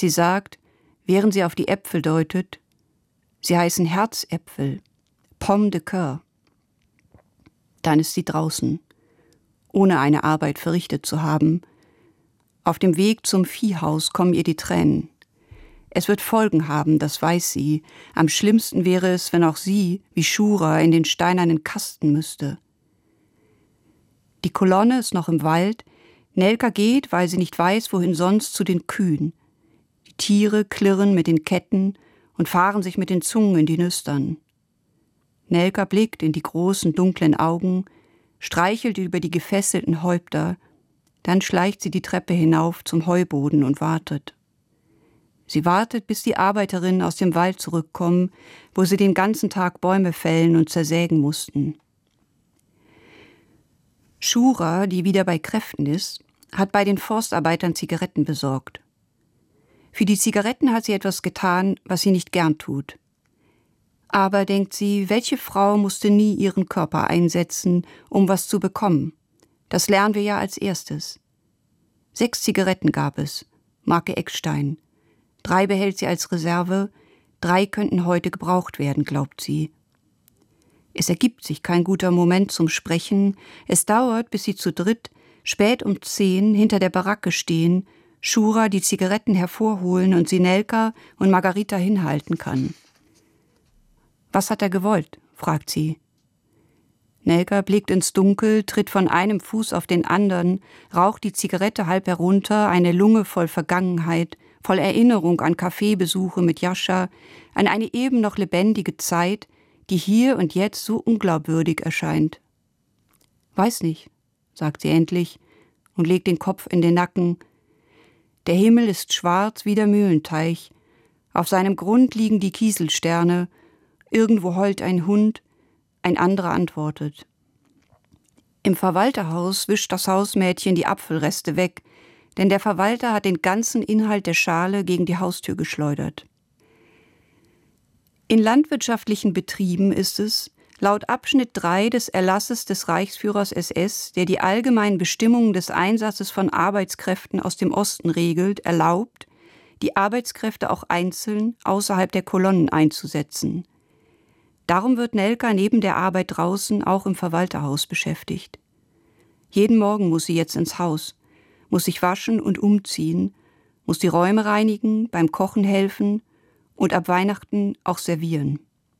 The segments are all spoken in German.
sie sagt, während sie auf die Äpfel deutet, sie heißen Herzäpfel, Pomme de Coeur. Dann ist sie draußen, ohne eine Arbeit verrichtet zu haben. Auf dem Weg zum Viehhaus kommen ihr die Tränen. Es wird Folgen haben, das weiß sie. Am schlimmsten wäre es, wenn auch sie, wie Shura, in den steinernen Kasten müsste. Die Kolonne ist noch im Wald. Nelka geht, weil sie nicht weiß, wohin sonst, zu den Kühen. Die Tiere klirren mit den Ketten und fahren sich mit den Zungen in die Nüstern. Nelka blickt in die großen, dunklen Augen, streichelt über die gefesselten Häupter, dann schleicht sie die Treppe hinauf zum Heuboden und wartet. Sie wartet, bis die Arbeiterinnen aus dem Wald zurückkommen, wo sie den ganzen Tag Bäume fällen und zersägen mussten. Shura, die wieder bei Kräften ist, hat bei den Forstarbeitern Zigaretten besorgt. Für die Zigaretten hat sie etwas getan, was sie nicht gern tut. Aber, denkt sie, welche Frau musste nie ihren Körper einsetzen, um was zu bekommen? Das lernen wir ja als erstes. 6 Zigaretten gab es, Marke Eckstein. 3 behält sie als Reserve, 3 könnten heute gebraucht werden, glaubt sie. Es ergibt sich kein guter Moment zum Sprechen. Es dauert, bis sie zu dritt, spät um 10, hinter der Baracke stehen, Shura die Zigaretten hervorholen und sie Nelka und Margarita hinhalten kann. »Was hat er gewollt?« fragt sie. Nelka blickt ins Dunkel, tritt von einem Fuß auf den anderen, raucht die Zigarette halb herunter, eine Lunge voll Vergangenheit, voll Erinnerung an Kaffeebesuche mit Jascha, an eine eben noch lebendige Zeit, die hier und jetzt so unglaubwürdig erscheint. »Weiß nicht«, sagt sie endlich und legt den Kopf in den Nacken. Der Himmel ist schwarz wie der Mühlenteich. Auf seinem Grund liegen die Kieselsterne. Irgendwo heult ein Hund, ein anderer antwortet. Im Verwalterhaus wischt das Hausmädchen die Apfelreste weg, denn der Verwalter hat den ganzen Inhalt der Schale gegen die Haustür geschleudert. In landwirtschaftlichen Betrieben ist es, laut Abschnitt 3 des Erlasses des Reichsführers SS, der die allgemeinen Bestimmungen des Einsatzes von Arbeitskräften aus dem Osten regelt, erlaubt, die Arbeitskräfte auch einzeln außerhalb der Kolonnen einzusetzen. Darum wird Nelka neben der Arbeit draußen auch im Verwalterhaus beschäftigt. Jeden Morgen muss sie jetzt ins Haus, muss sich waschen und umziehen, muss die Räume reinigen, beim Kochen helfen und ab Weihnachten auch servieren.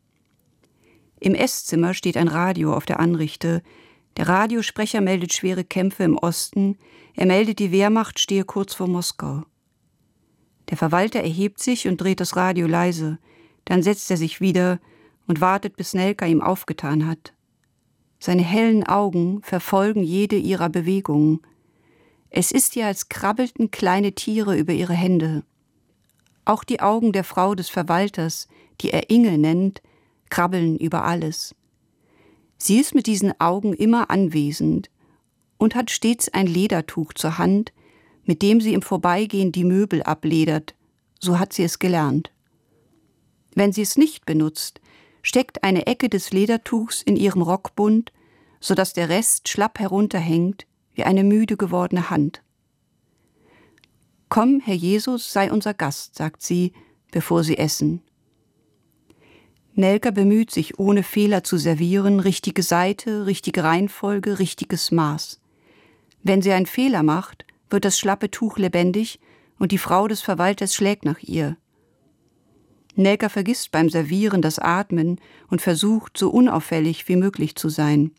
Im Esszimmer steht ein Radio auf der Anrichte. Der Radiosprecher meldet schwere Kämpfe im Osten. Er meldet, die Wehrmacht stehe kurz vor Moskau. Der Verwalter erhebt sich und dreht das Radio leise. Dann setzt er sich wieder und wartet, bis Nelka ihm aufgetan hat. Seine hellen Augen verfolgen jede ihrer Bewegungen. Es ist ihr, als krabbelten kleine Tiere über ihre Hände. Auch die Augen der Frau des Verwalters, die er Inge nennt, krabbeln über alles. Sie ist mit diesen Augen immer anwesend und hat stets ein Ledertuch zur Hand, mit dem sie im Vorbeigehen die Möbel abledert, so hat sie es gelernt. Wenn sie es nicht benutzt, steckt eine Ecke des Ledertuchs in ihrem Rockbund, sodass der Rest schlapp herunterhängt wie eine müde gewordene Hand. »Komm, Herr Jesus, sei unser Gast«, sagt sie, bevor sie essen. Nelka bemüht sich, ohne Fehler zu servieren, richtige Seite, richtige Reihenfolge, richtiges Maß. Wenn sie einen Fehler macht, wird das schlappe Tuch lebendig und die Frau des Verwalters schlägt nach ihr. Nelka vergisst beim Servieren das Atmen und versucht, so unauffällig wie möglich zu sein.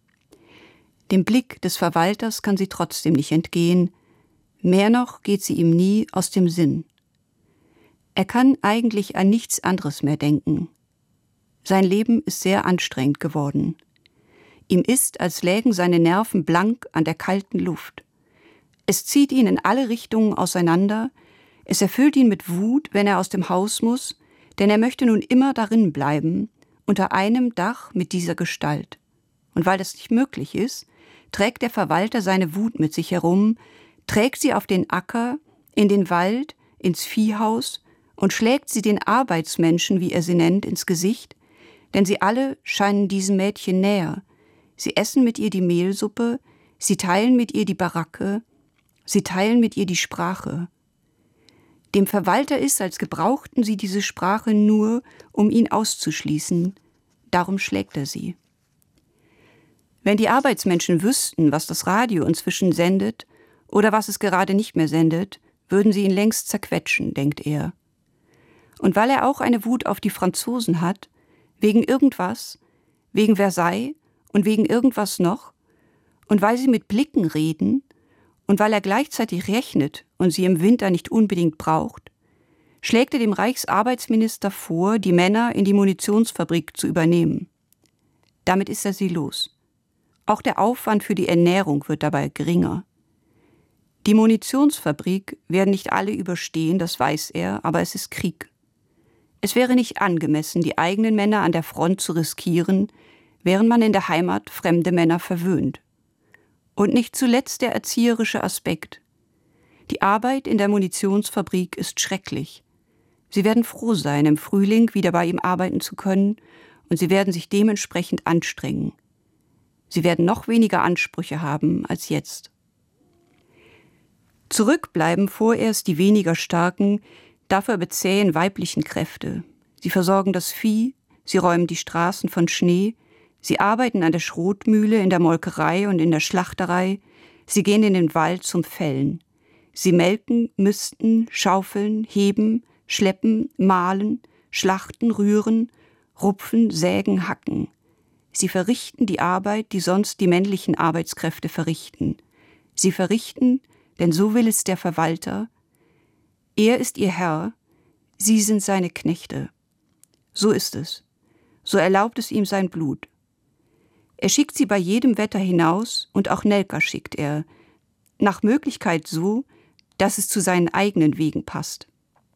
Dem Blick des Verwalters kann sie trotzdem nicht entgehen. Mehr noch geht sie ihm nie aus dem Sinn. Er kann eigentlich an nichts anderes mehr denken. Sein Leben ist sehr anstrengend geworden. Ihm ist, als lägen seine Nerven blank an der kalten Luft. Es zieht ihn in alle Richtungen auseinander, es erfüllt ihn mit Wut, wenn er aus dem Haus muss, denn er möchte nun immer darin bleiben, unter einem Dach mit dieser Gestalt. Und weil das nicht möglich ist, trägt der Verwalter seine Wut mit sich herum, trägt sie auf den Acker, in den Wald, ins Viehhaus und schlägt sie den Arbeitsmenschen, wie er sie nennt, ins Gesicht, denn sie alle scheinen diesem Mädchen näher. Sie essen mit ihr die Mehlsuppe, sie teilen mit ihr die Baracke, sie teilen mit ihr die Sprache. Dem Verwalter ist, als gebrauchten sie diese Sprache nur, um ihn auszuschließen. Darum schlägt er sie. Wenn die Arbeitsmenschen wüssten, was das Radio inzwischen sendet oder was es gerade nicht mehr sendet, würden sie ihn längst zerquetschen, denkt er. Und weil er auch eine Wut auf die Franzosen hat, wegen irgendwas, wegen Versailles und wegen irgendwas noch, und weil sie mit Blicken reden und weil er gleichzeitig rechnet und sie im Winter nicht unbedingt braucht, schlägt er dem Reichsarbeitsminister vor, die Männer in die Munitionsfabrik zu übernehmen. Damit ist er sie los. Auch der Aufwand für die Ernährung wird dabei geringer. Die Munitionsfabrik werden nicht alle überstehen, das weiß er, aber es ist Krieg. Es wäre nicht angemessen, die eigenen Männer an der Front zu riskieren, während man in der Heimat fremde Männer verwöhnt. Und nicht zuletzt der erzieherische Aspekt. Die Arbeit in der Munitionsfabrik ist schrecklich. Sie werden froh sein, im Frühling wieder bei ihm arbeiten zu können, und sie werden sich dementsprechend anstrengen. Sie werden noch weniger Ansprüche haben als jetzt. Zurückbleiben vorerst die weniger starken, dafür aber zähen weiblichen Kräfte. Sie versorgen das Vieh, sie räumen die Straßen von Schnee, sie arbeiten an der Schrotmühle, in der Molkerei und in der Schlachterei, sie gehen in den Wald zum Fällen. Sie melken, misten, schaufeln, heben, schleppen, mahlen, schlachten, rühren, rupfen, sägen, hacken. Sie verrichten die Arbeit, die sonst die männlichen Arbeitskräfte verrichten. Sie verrichten, denn so will es der Verwalter. Er ist ihr Herr, sie sind seine Knechte. So ist es. So erlaubt es ihm sein Blut. Er schickt sie bei jedem Wetter hinaus und auch Nelka schickt er, nach Möglichkeit so, dass es zu seinen eigenen Wegen passt.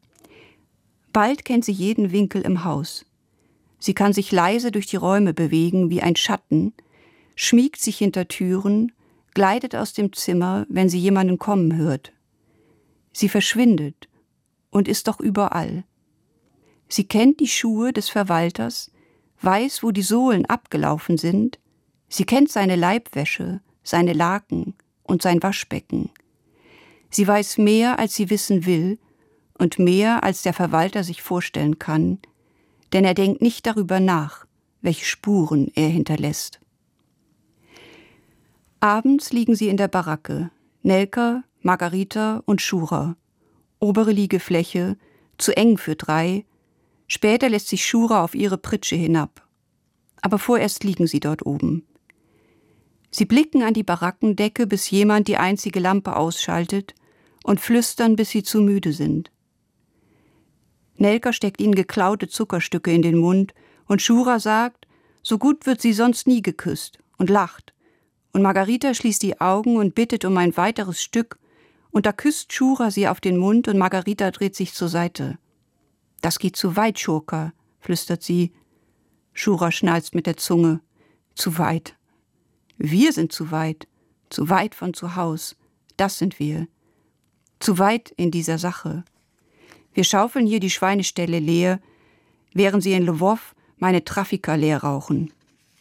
Bald kennt sie jeden Winkel im Haus. Sie kann sich leise durch die Räume bewegen wie ein Schatten, schmiegt sich hinter Türen, gleitet aus dem Zimmer, wenn sie jemanden kommen hört. Sie verschwindet und ist doch überall. Sie kennt die Schuhe des Verwalters, weiß, wo die Sohlen abgelaufen sind. Sie kennt seine Leibwäsche, seine Laken und sein Waschbecken. Sie weiß mehr, als sie wissen will und mehr, als der Verwalter sich vorstellen kann, denn er denkt nicht darüber nach, welche Spuren er hinterlässt. Abends liegen sie in der Baracke, Nelka, Margarita und Schura. Obere Liegefläche, zu eng für 3. Später lässt sich Schura auf ihre Pritsche hinab. Aber vorerst liegen sie dort oben. Sie blicken an die Barackendecke, bis jemand die einzige Lampe ausschaltet, und flüstern, bis sie zu müde sind. Nelka steckt ihnen geklaute Zuckerstücke in den Mund und Schura sagt, so gut wird sie sonst nie geküsst, und lacht. Und Margarita schließt die Augen und bittet um ein weiteres Stück, und da küsst Schura sie auf den Mund und Margarita dreht sich zur Seite. Das geht zu weit, Schurka, flüstert sie. Schura schnalzt mit der Zunge. Zu weit. Wir sind zu weit von zu Haus. Das sind wir. Zu weit in dieser Sache. Wir schaufeln hier die Schweineställe leer, während sie in Lwów meine Trafika leer rauchen.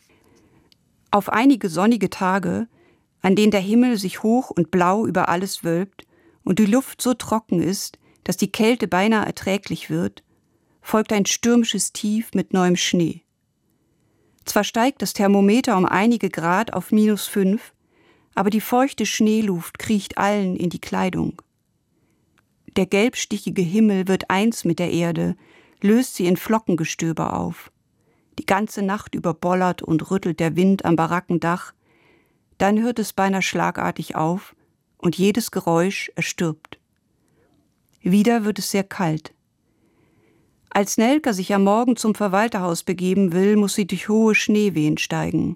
Auf einige sonnige Tage, an denen der Himmel sich hoch und blau über alles wölbt und die Luft so trocken ist, dass die Kälte beinahe erträglich wird, folgt ein stürmisches Tief mit neuem Schnee. Zwar steigt das Thermometer um einige Grad auf -5, aber die feuchte Schneeluft kriecht allen in die Kleidung. Der gelbstichige Himmel wird eins mit der Erde, löst sie in Flockengestöber auf. Die ganze Nacht über bollert und rüttelt der Wind am Barackendach, dann hört es beinahe schlagartig auf und jedes Geräusch erstirbt. Wieder wird es sehr kalt. Als Nelka sich am Morgen zum Verwalterhaus begeben will, muss sie durch hohe Schneewehen steigen.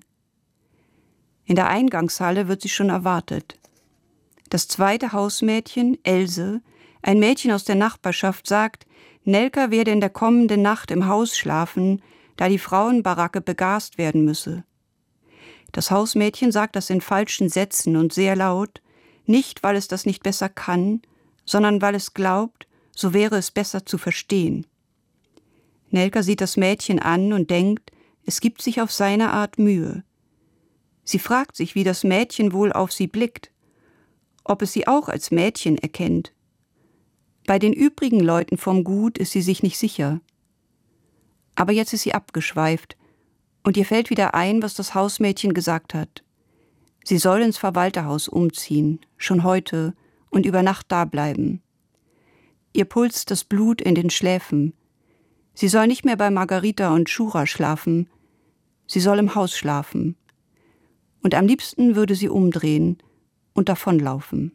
In der Eingangshalle wird sie schon erwartet. Das zweite Hausmädchen, Else, ein Mädchen aus der Nachbarschaft, sagt, Nelka werde in der kommenden Nacht im Haus schlafen, da die Frauenbaracke begast werden müsse. Das Hausmädchen sagt das in falschen Sätzen und sehr laut, nicht weil es das nicht besser kann, sondern weil es glaubt, so wäre es besser zu verstehen. Nelka sieht das Mädchen an und denkt, es gibt sich auf seine Art Mühe. Sie fragt sich, wie das Mädchen wohl auf sie blickt, ob es sie auch als Mädchen erkennt. Bei den übrigen Leuten vom Gut ist sie sich nicht sicher. Aber jetzt ist sie abgeschweift und ihr fällt wieder ein, was das Hausmädchen gesagt hat. Sie soll ins Verwalterhaus umziehen, schon heute, und über Nacht dableiben. Ihr pulst das Blut in den Schläfen. Sie soll nicht mehr bei Margarita und Shura schlafen. Sie soll im Haus schlafen. Und am liebsten würde sie umdrehen und davonlaufen.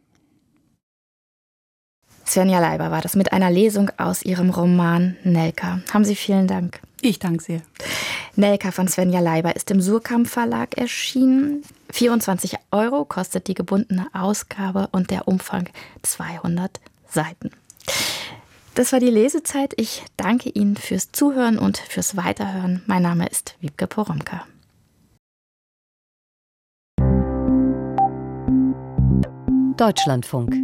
Svenja Leiber war das mit einer Lesung aus ihrem Roman Nelka. Haben Sie vielen Dank. Ich danke sehr. Nelka von Svenja Leiber ist im Surkamp Verlag erschienen. 24 € kostet die gebundene Ausgabe und der Umfang 200 Seiten. Das war die Lesezeit. Ich danke Ihnen fürs Zuhören und fürs Weiterhören. Mein Name ist Wiebke Poromka. Deutschlandfunk.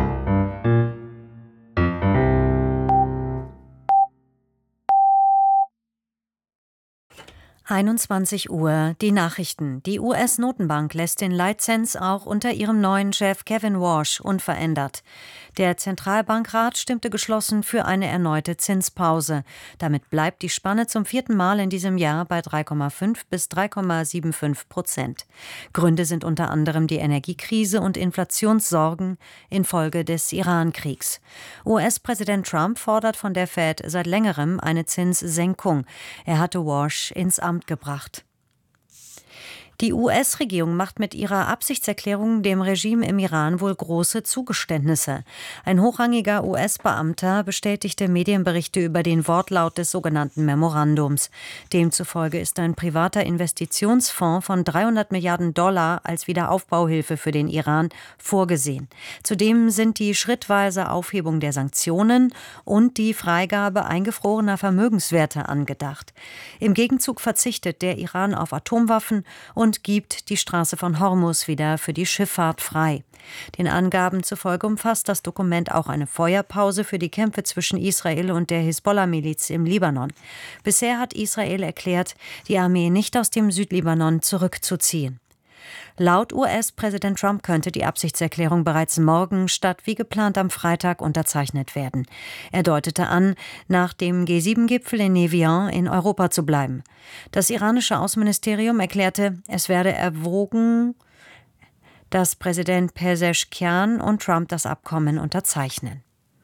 (21 Uhr) Die Nachrichten. Die US-Notenbank lässt den Leitzins auch unter ihrem neuen Chef Kevin Warsh unverändert. Der Zentralbankrat stimmte geschlossen für eine erneute Zinspause. Damit bleibt die Spanne zum 4. Mal in diesem Jahr bei 3,5 bis 3,75%. Gründe sind unter anderem die Energiekrise und Inflationssorgen infolge des Iran-Kriegs. US-Präsident Trump fordert von der Fed seit längerem eine Zinssenkung. Er hatte Warsh ins Amt gebracht. Die US-Regierung macht mit ihrer Absichtserklärung dem Regime im Iran wohl große Zugeständnisse. Ein hochrangiger US-Beamter bestätigte Medienberichte über den Wortlaut des sogenannten Memorandums. Demzufolge ist ein privater Investitionsfonds von $300 Milliarden als Wiederaufbauhilfe für den Iran vorgesehen. Zudem sind die schrittweise Aufhebung der Sanktionen und die Freigabe eingefrorener Vermögenswerte angedacht. Im Gegenzug verzichtet der Iran auf Atomwaffen und gibt die Straße von Hormuz wieder für die Schifffahrt frei. Den Angaben zufolge umfasst das Dokument auch eine Feuerpause für die Kämpfe zwischen Israel und der Hisbollah-Miliz im Libanon. Bisher hat Israel erklärt, die Armee nicht aus dem Südlibanon zurückzuziehen. Laut US-Präsident Trump könnte die Absichtserklärung bereits morgen statt wie geplant am Freitag unterzeichnet werden. Er deutete an, nach dem G7-Gipfel in Evian in Europa zu bleiben. Das iranische Außenministerium erklärte, es werde erwogen, dass Präsident Pezeshkian und Trump das Abkommen unterzeichnen.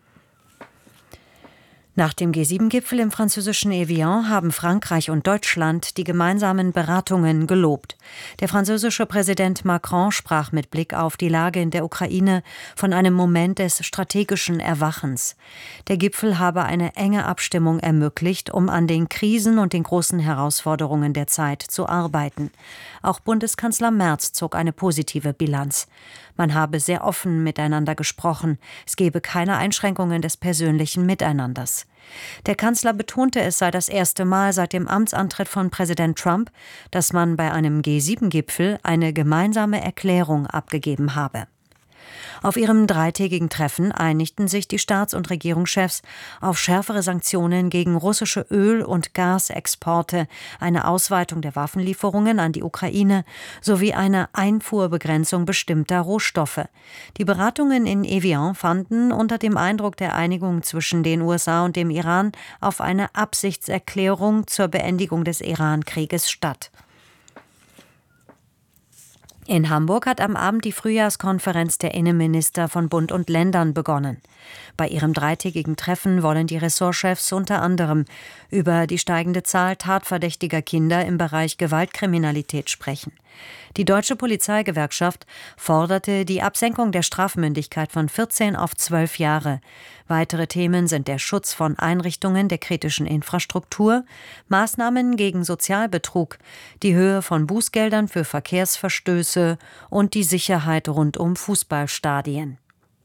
Nach dem G7-Gipfel im französischen Evian haben Frankreich und Deutschland die gemeinsamen Beratungen gelobt. Der französische Präsident Macron sprach mit Blick auf die Lage in der Ukraine von einem Moment des strategischen Erwachens. Der Gipfel habe eine enge Abstimmung ermöglicht, um an den Krisen und den großen Herausforderungen der Zeit zu arbeiten. Auch Bundeskanzler Merz zog eine positive Bilanz. Man habe sehr offen miteinander gesprochen. Es gebe keine Einschränkungen des persönlichen Miteinanders. Der Kanzler betonte, es sei das erste Mal seit dem Amtsantritt von Präsident Trump, dass man bei einem G7-Gipfel eine gemeinsame Erklärung abgegeben habe. Auf ihrem dreitägigen Treffen einigten sich die Staats- und Regierungschefs auf schärfere Sanktionen gegen russische Öl- und Gasexporte, eine Ausweitung der Waffenlieferungen an die Ukraine sowie eine Einfuhrbegrenzung bestimmter Rohstoffe. Die Beratungen in Evian fanden unter dem Eindruck der Einigung zwischen den USA und dem Iran auf eine Absichtserklärung zur Beendigung des Iran-Krieges statt. In Hamburg hat am Abend die Frühjahrskonferenz der Innenminister von Bund und Ländern begonnen. Bei ihrem dreitägigen Treffen wollen die Ressortchefs unter anderem über die steigende Zahl tatverdächtiger Kinder im Bereich Gewaltkriminalität sprechen. Die Deutsche Polizeigewerkschaft forderte die Absenkung der Strafmündigkeit von 14 auf 12 Jahre. Weitere Themen sind der Schutz von Einrichtungen der kritischen Infrastruktur, Maßnahmen gegen Sozialbetrug, die Höhe von Bußgeldern für Verkehrsverstöße und die Sicherheit rund um Fußballstadien.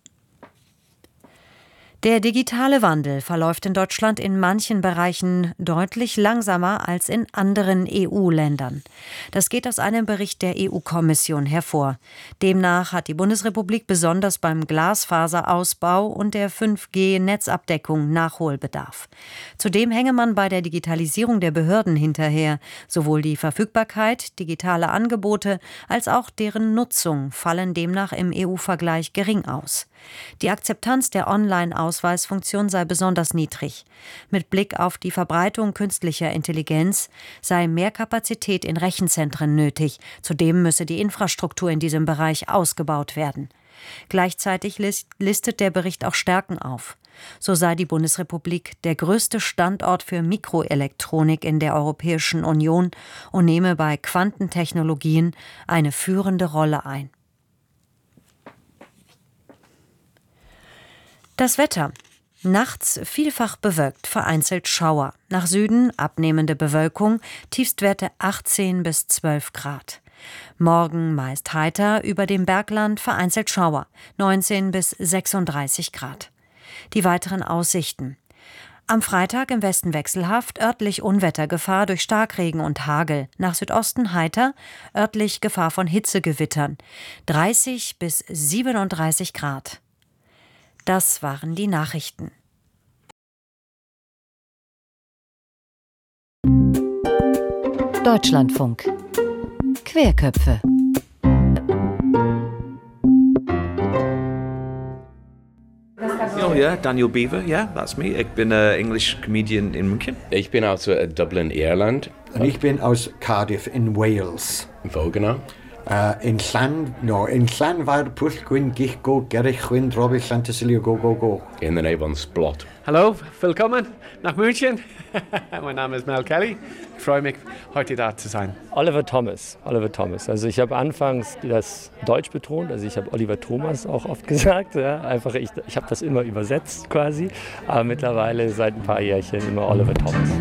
Der digitale Wandel verläuft in Deutschland in manchen Bereichen deutlich langsamer als in anderen EU-Ländern. Das geht aus einem Bericht der EU-Kommission hervor. Demnach hat die Bundesrepublik besonders beim Glasfaserausbau und der 5G-Netzabdeckung Nachholbedarf. Zudem hänge man bei der Digitalisierung der Behörden hinterher. Sowohl die Verfügbarkeit digitaler Angebote als auch deren Nutzung fallen demnach im EU-Vergleich gering aus. Die Akzeptanz der Online-Ausweisfunktion sei besonders niedrig. Mit Blick auf die Verbreitung künstlicher Intelligenz sei mehr Kapazität in Rechenzentren nötig. Zudem müsse die Infrastruktur in diesem Bereich ausgebaut werden. Gleichzeitig listet der Bericht auch Stärken auf. So sei die Bundesrepublik der größte Standort für Mikroelektronik in der Europäischen Union und nehme bei Quantentechnologien eine führende Rolle ein. Das Wetter. Nachts vielfach bewölkt, vereinzelt Schauer. Nach Süden abnehmende Bewölkung, Tiefstwerte 18 bis 12 Grad. Morgen meist heiter, über dem Bergland vereinzelt Schauer, 19 bis 36 Grad. Die weiteren Aussichten. Am Freitag im Westen wechselhaft, örtlich Unwettergefahr durch Starkregen und Hagel. Nach Südosten heiter, örtlich Gefahr von Hitzegewittern, 30 bis 37 Grad. Das waren die Nachrichten. Deutschlandfunk. Querköpfe. Oh ja, Daniel Beaver, ja, that's me. Ich bin English Comedian in München. Ich bin aus Dublin, Irland. Und ich bin aus Cardiff in Wales. Wo genau? In Llan war Pwllgwyn, Gichgo, Gerichwyn, Robbie, Llantysilio, go. In der Nähe von Splot. Hallo, willkommen nach München. Mein Name ist Mel Kelly. Ich freue mich, heute da zu sein. Oliver Thomas. Also ich habe anfangs das Deutsch betont, also ich habe Oliver Thomas auch oft gesagt. Ja. Einfach ich habe das immer übersetzt quasi, aber mittlerweile seit ein paar Jährchen immer Oliver Thomas.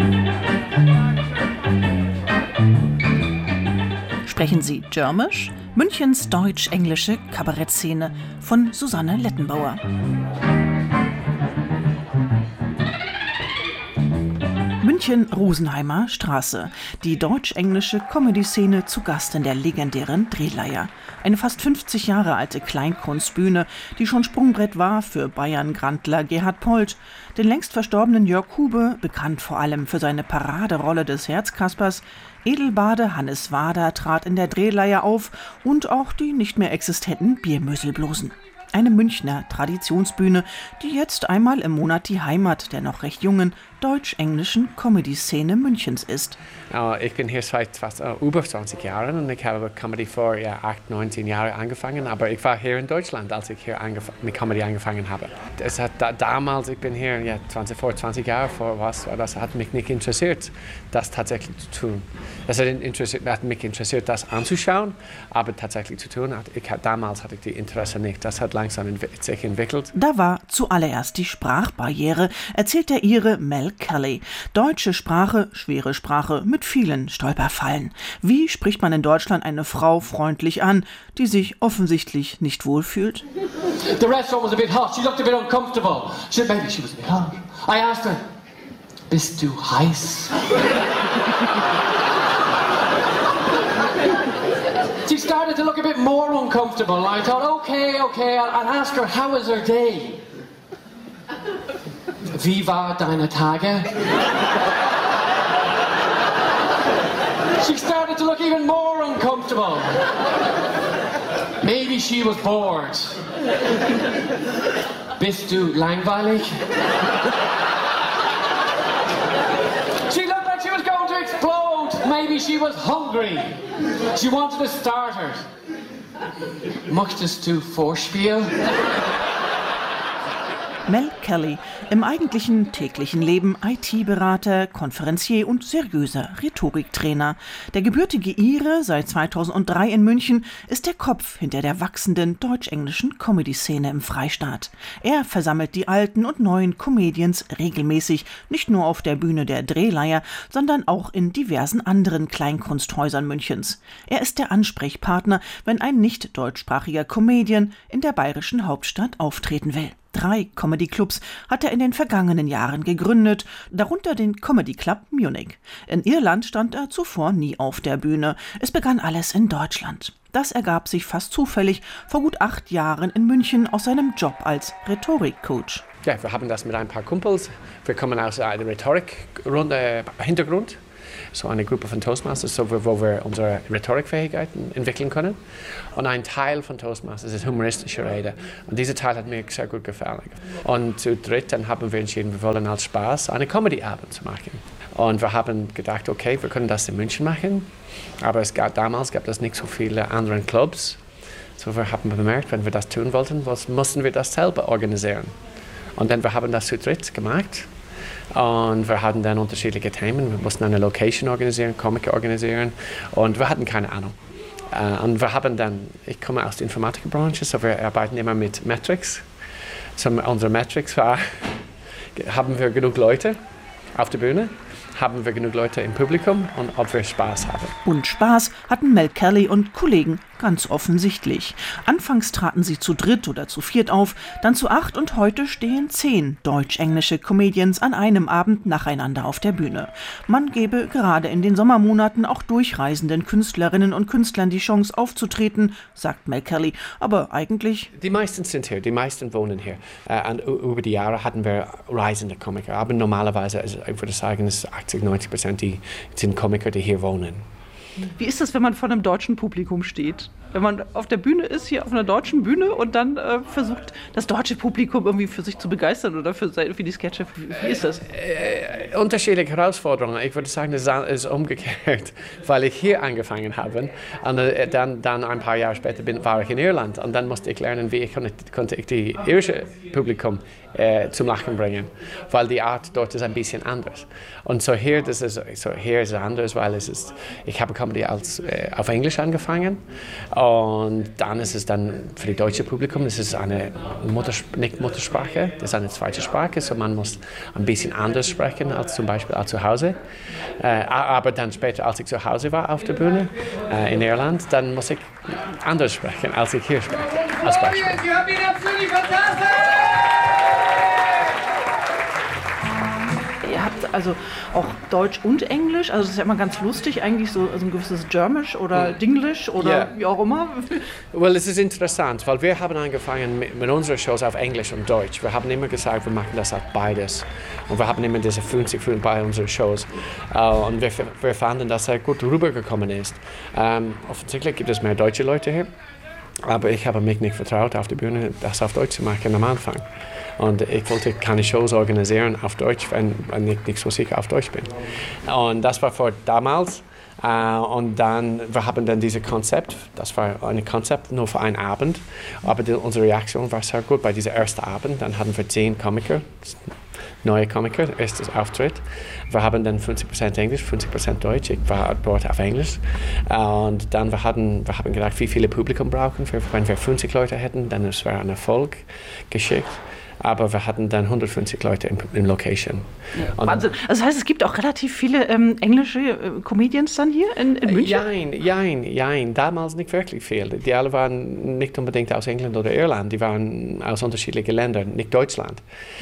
Sprechen Sie Dörmisch? Münchens deutsch-englische Kabarettszene von Susanne Lettenbauer. München-Rosenheimer Straße. Die deutsch-englische Comedy-Szene zu Gast in der legendären Drehleier. Eine fast 50 Jahre alte Kleinkunstbühne, die schon Sprungbrett war für Bayern-Grandler Gerhard Polt, den längst verstorbenen Jörg Hube, bekannt vor allem für seine Paraderolle des Herzkaspers. Edelbade Hannes Wader trat in der Drehleier auf und auch die nicht mehr existenten Biermöselblosen. Eine Münchner Traditionsbühne, die jetzt einmal im Monat die Heimat der noch recht jungen deutsch-englischen Comedy-Szene Münchens ist. Ich bin hier seit fast über 20 Jahren und ich habe Comedy vor 8, 19 Jahren angefangen, aber ich war hier in Deutschland, als ich hier mit Comedy angefangen habe. Es hat damals, ich bin hier vor 20 Jahren, das hat mich nicht interessiert, das tatsächlich zu tun. Das hat mich interessiert, das anzuschauen, aber tatsächlich zu tun, damals hatte ich die Interesse nicht. Das hat langsam sich entwickelt. Da war zuallererst die Sprachbarriere, erzählt der Ire Mel Kelly. Deutsche Sprache, schwere Sprache mit vielen Stolperfallen. Wie spricht man in Deutschland eine Frau freundlich an, die sich offensichtlich nicht wohlfühlt? The restaurant was a bit hot. She looked a bit uncomfortable. Maybe she was a bit hot. I asked her, bist du heiß? She started to look a bit more uncomfortable. I thought, okay, I'll ask her, how was her day? Wie war deine Tage? She started to look even more uncomfortable. Maybe she was bored. Bist du langweilig? She looked like she was going to explode. Maybe she was hungry. She wanted a starter. Möchtest du Vorspiel? Mel Kelly, im eigentlichen täglichen Leben IT-Berater, Konferencier und seriöser Rhetoriktrainer. Der gebürtige Ire, seit 2003 in München, ist der Kopf hinter der wachsenden deutsch-englischen Comedy-Szene im Freistaat. Er versammelt die alten und neuen Comedians regelmäßig, nicht nur auf der Bühne der Drehleier, sondern auch in diversen anderen Kleinkunsthäusern Münchens. Er ist der Ansprechpartner, wenn ein nicht deutschsprachiger Comedian in der bayerischen Hauptstadt auftreten will. 3 Comedy-Clubs hat er in den vergangenen Jahren gegründet, darunter den Comedy Club Munich. In Irland stand er zuvor nie auf der Bühne. Es begann alles in Deutschland. Das ergab sich fast zufällig vor gut 8 Jahren in München aus seinem Job als Rhetorikcoach. Ja, wir haben das mit ein paar Kumpels. Wir kommen aus einem Rhetorik-Hintergrund. so eine Gruppe von Toastmasters, so wo wir unsere Rhetorikfähigkeiten entwickeln können. Und ein Teil von Toastmasters ist humoristische Rede. Und dieser Teil hat mir sehr gut gefallen. Und zu dritt dann haben wir entschieden, wir wollen als Spaß eine Comedy-Abend zu machen. Und wir haben gedacht, okay, wir können das in München machen. Aber damals gab es nicht so viele andere Clubs. So wir haben bemerkt, wenn wir das tun wollten, mussten wir das selber organisieren. Und dann wir haben das zu dritt gemacht. Und wir hatten dann unterschiedliche Themen. Wir mussten eine Location organisieren, Comic organisieren. Und wir hatten keine Ahnung. Und wir haben dann, ich komme aus der Informatikbranche, so wir arbeiten immer mit Metrics. So unsere Metrics war, haben wir genug Leute auf der Bühne? Haben wir genug Leute im Publikum und ob wir Spaß haben. Und Spaß hatten Mel Kelly und Kollegen ganz offensichtlich. Anfangs traten sie zu dritt oder zu viert auf, dann zu 8 und heute stehen 10 deutsch-englische Comedians an einem Abend nacheinander auf der Bühne. Man gebe gerade in den Sommermonaten auch durchreisenden Künstlerinnen und Künstlern die Chance aufzutreten, sagt Mel Kelly. Aber eigentlich... Die meisten sind hier, die meisten wohnen hier. Und über die Jahre hatten wir reisende Komiker. Aber normalerweise, also ich würde sagen, es ist 80-90% die sind Komiker, die hier wohnen. Wie ist das, wenn man vor einem deutschen Publikum steht? Wenn man auf der Bühne ist, hier auf einer deutschen Bühne und dann versucht, das deutsche Publikum irgendwie für sich zu begeistern oder für die Sketche. Wie ist das? Unterschiedliche Herausforderungen. Ich würde sagen, es ist umgekehrt, weil ich hier angefangen habe. Und dann ein paar Jahre später war ich in Irland und dann musste ich lernen, wie konnte ich die irische Publikum zum Lachen bringen, weil die Art dort ist ein bisschen anders. Und hier ist es anders, weil ich habe Comedy auf Englisch angefangen und dann ist es dann für das deutsche Publikum, das ist eine nicht Muttersprache, das ist eine zweite Sprache, so man muss ein bisschen anders sprechen als zum Beispiel zu Hause. Aber dann später, als ich zu Hause war auf der Bühne in Irland, dann muss ich anders sprechen, als ich hier spreche. Als Beispiel. Ihr habt also auch Deutsch und Englisch, also das ist ja immer ganz lustig, eigentlich so ein gewisses Germisch oder Dinglish oder wie auch immer. Well, es ist interessant, weil wir haben angefangen mit unseren Shows auf Englisch und Deutsch. Wir haben immer gesagt, wir machen das auf beides. Und wir haben immer diese 50 bei unseren Shows. Und wir fanden, dass er gut rübergekommen ist. Offensichtlich gibt es mehr deutsche Leute hier. Aber ich habe mich nicht vertraut, auf der Bühne das auf Deutsch zu machen am Anfang. Und ich wollte keine Shows organisieren auf Deutsch, wenn ich nicht so sicher auf Deutsch bin. Und das war vor damals. Und dann, wir haben dann dieses Konzept, das war ein Konzept nur für einen Abend. Aber unsere Reaktion war sehr gut bei diesem ersten Abend. Dann hatten wir 10 Komiker, neue Komiker, erstes Auftritt. Wir haben dann 50% Englisch, 50% Deutsch. Ich war dort auf Englisch. Und dann wir haben gedacht, wie viele Publikum brauchen wir. Wenn wir 50 Leute hätten, dann wäre ein Erfolg geschickt. Aber wir hatten dann 150 Leute in Location. Ja, Wahnsinn. Also das heißt, es gibt auch relativ viele englische Comedians dann hier in München? Jein. Damals nicht wirklich viel. Die alle waren nicht unbedingt aus England oder Irland. Die waren aus unterschiedlichen Ländern, nicht Deutschland.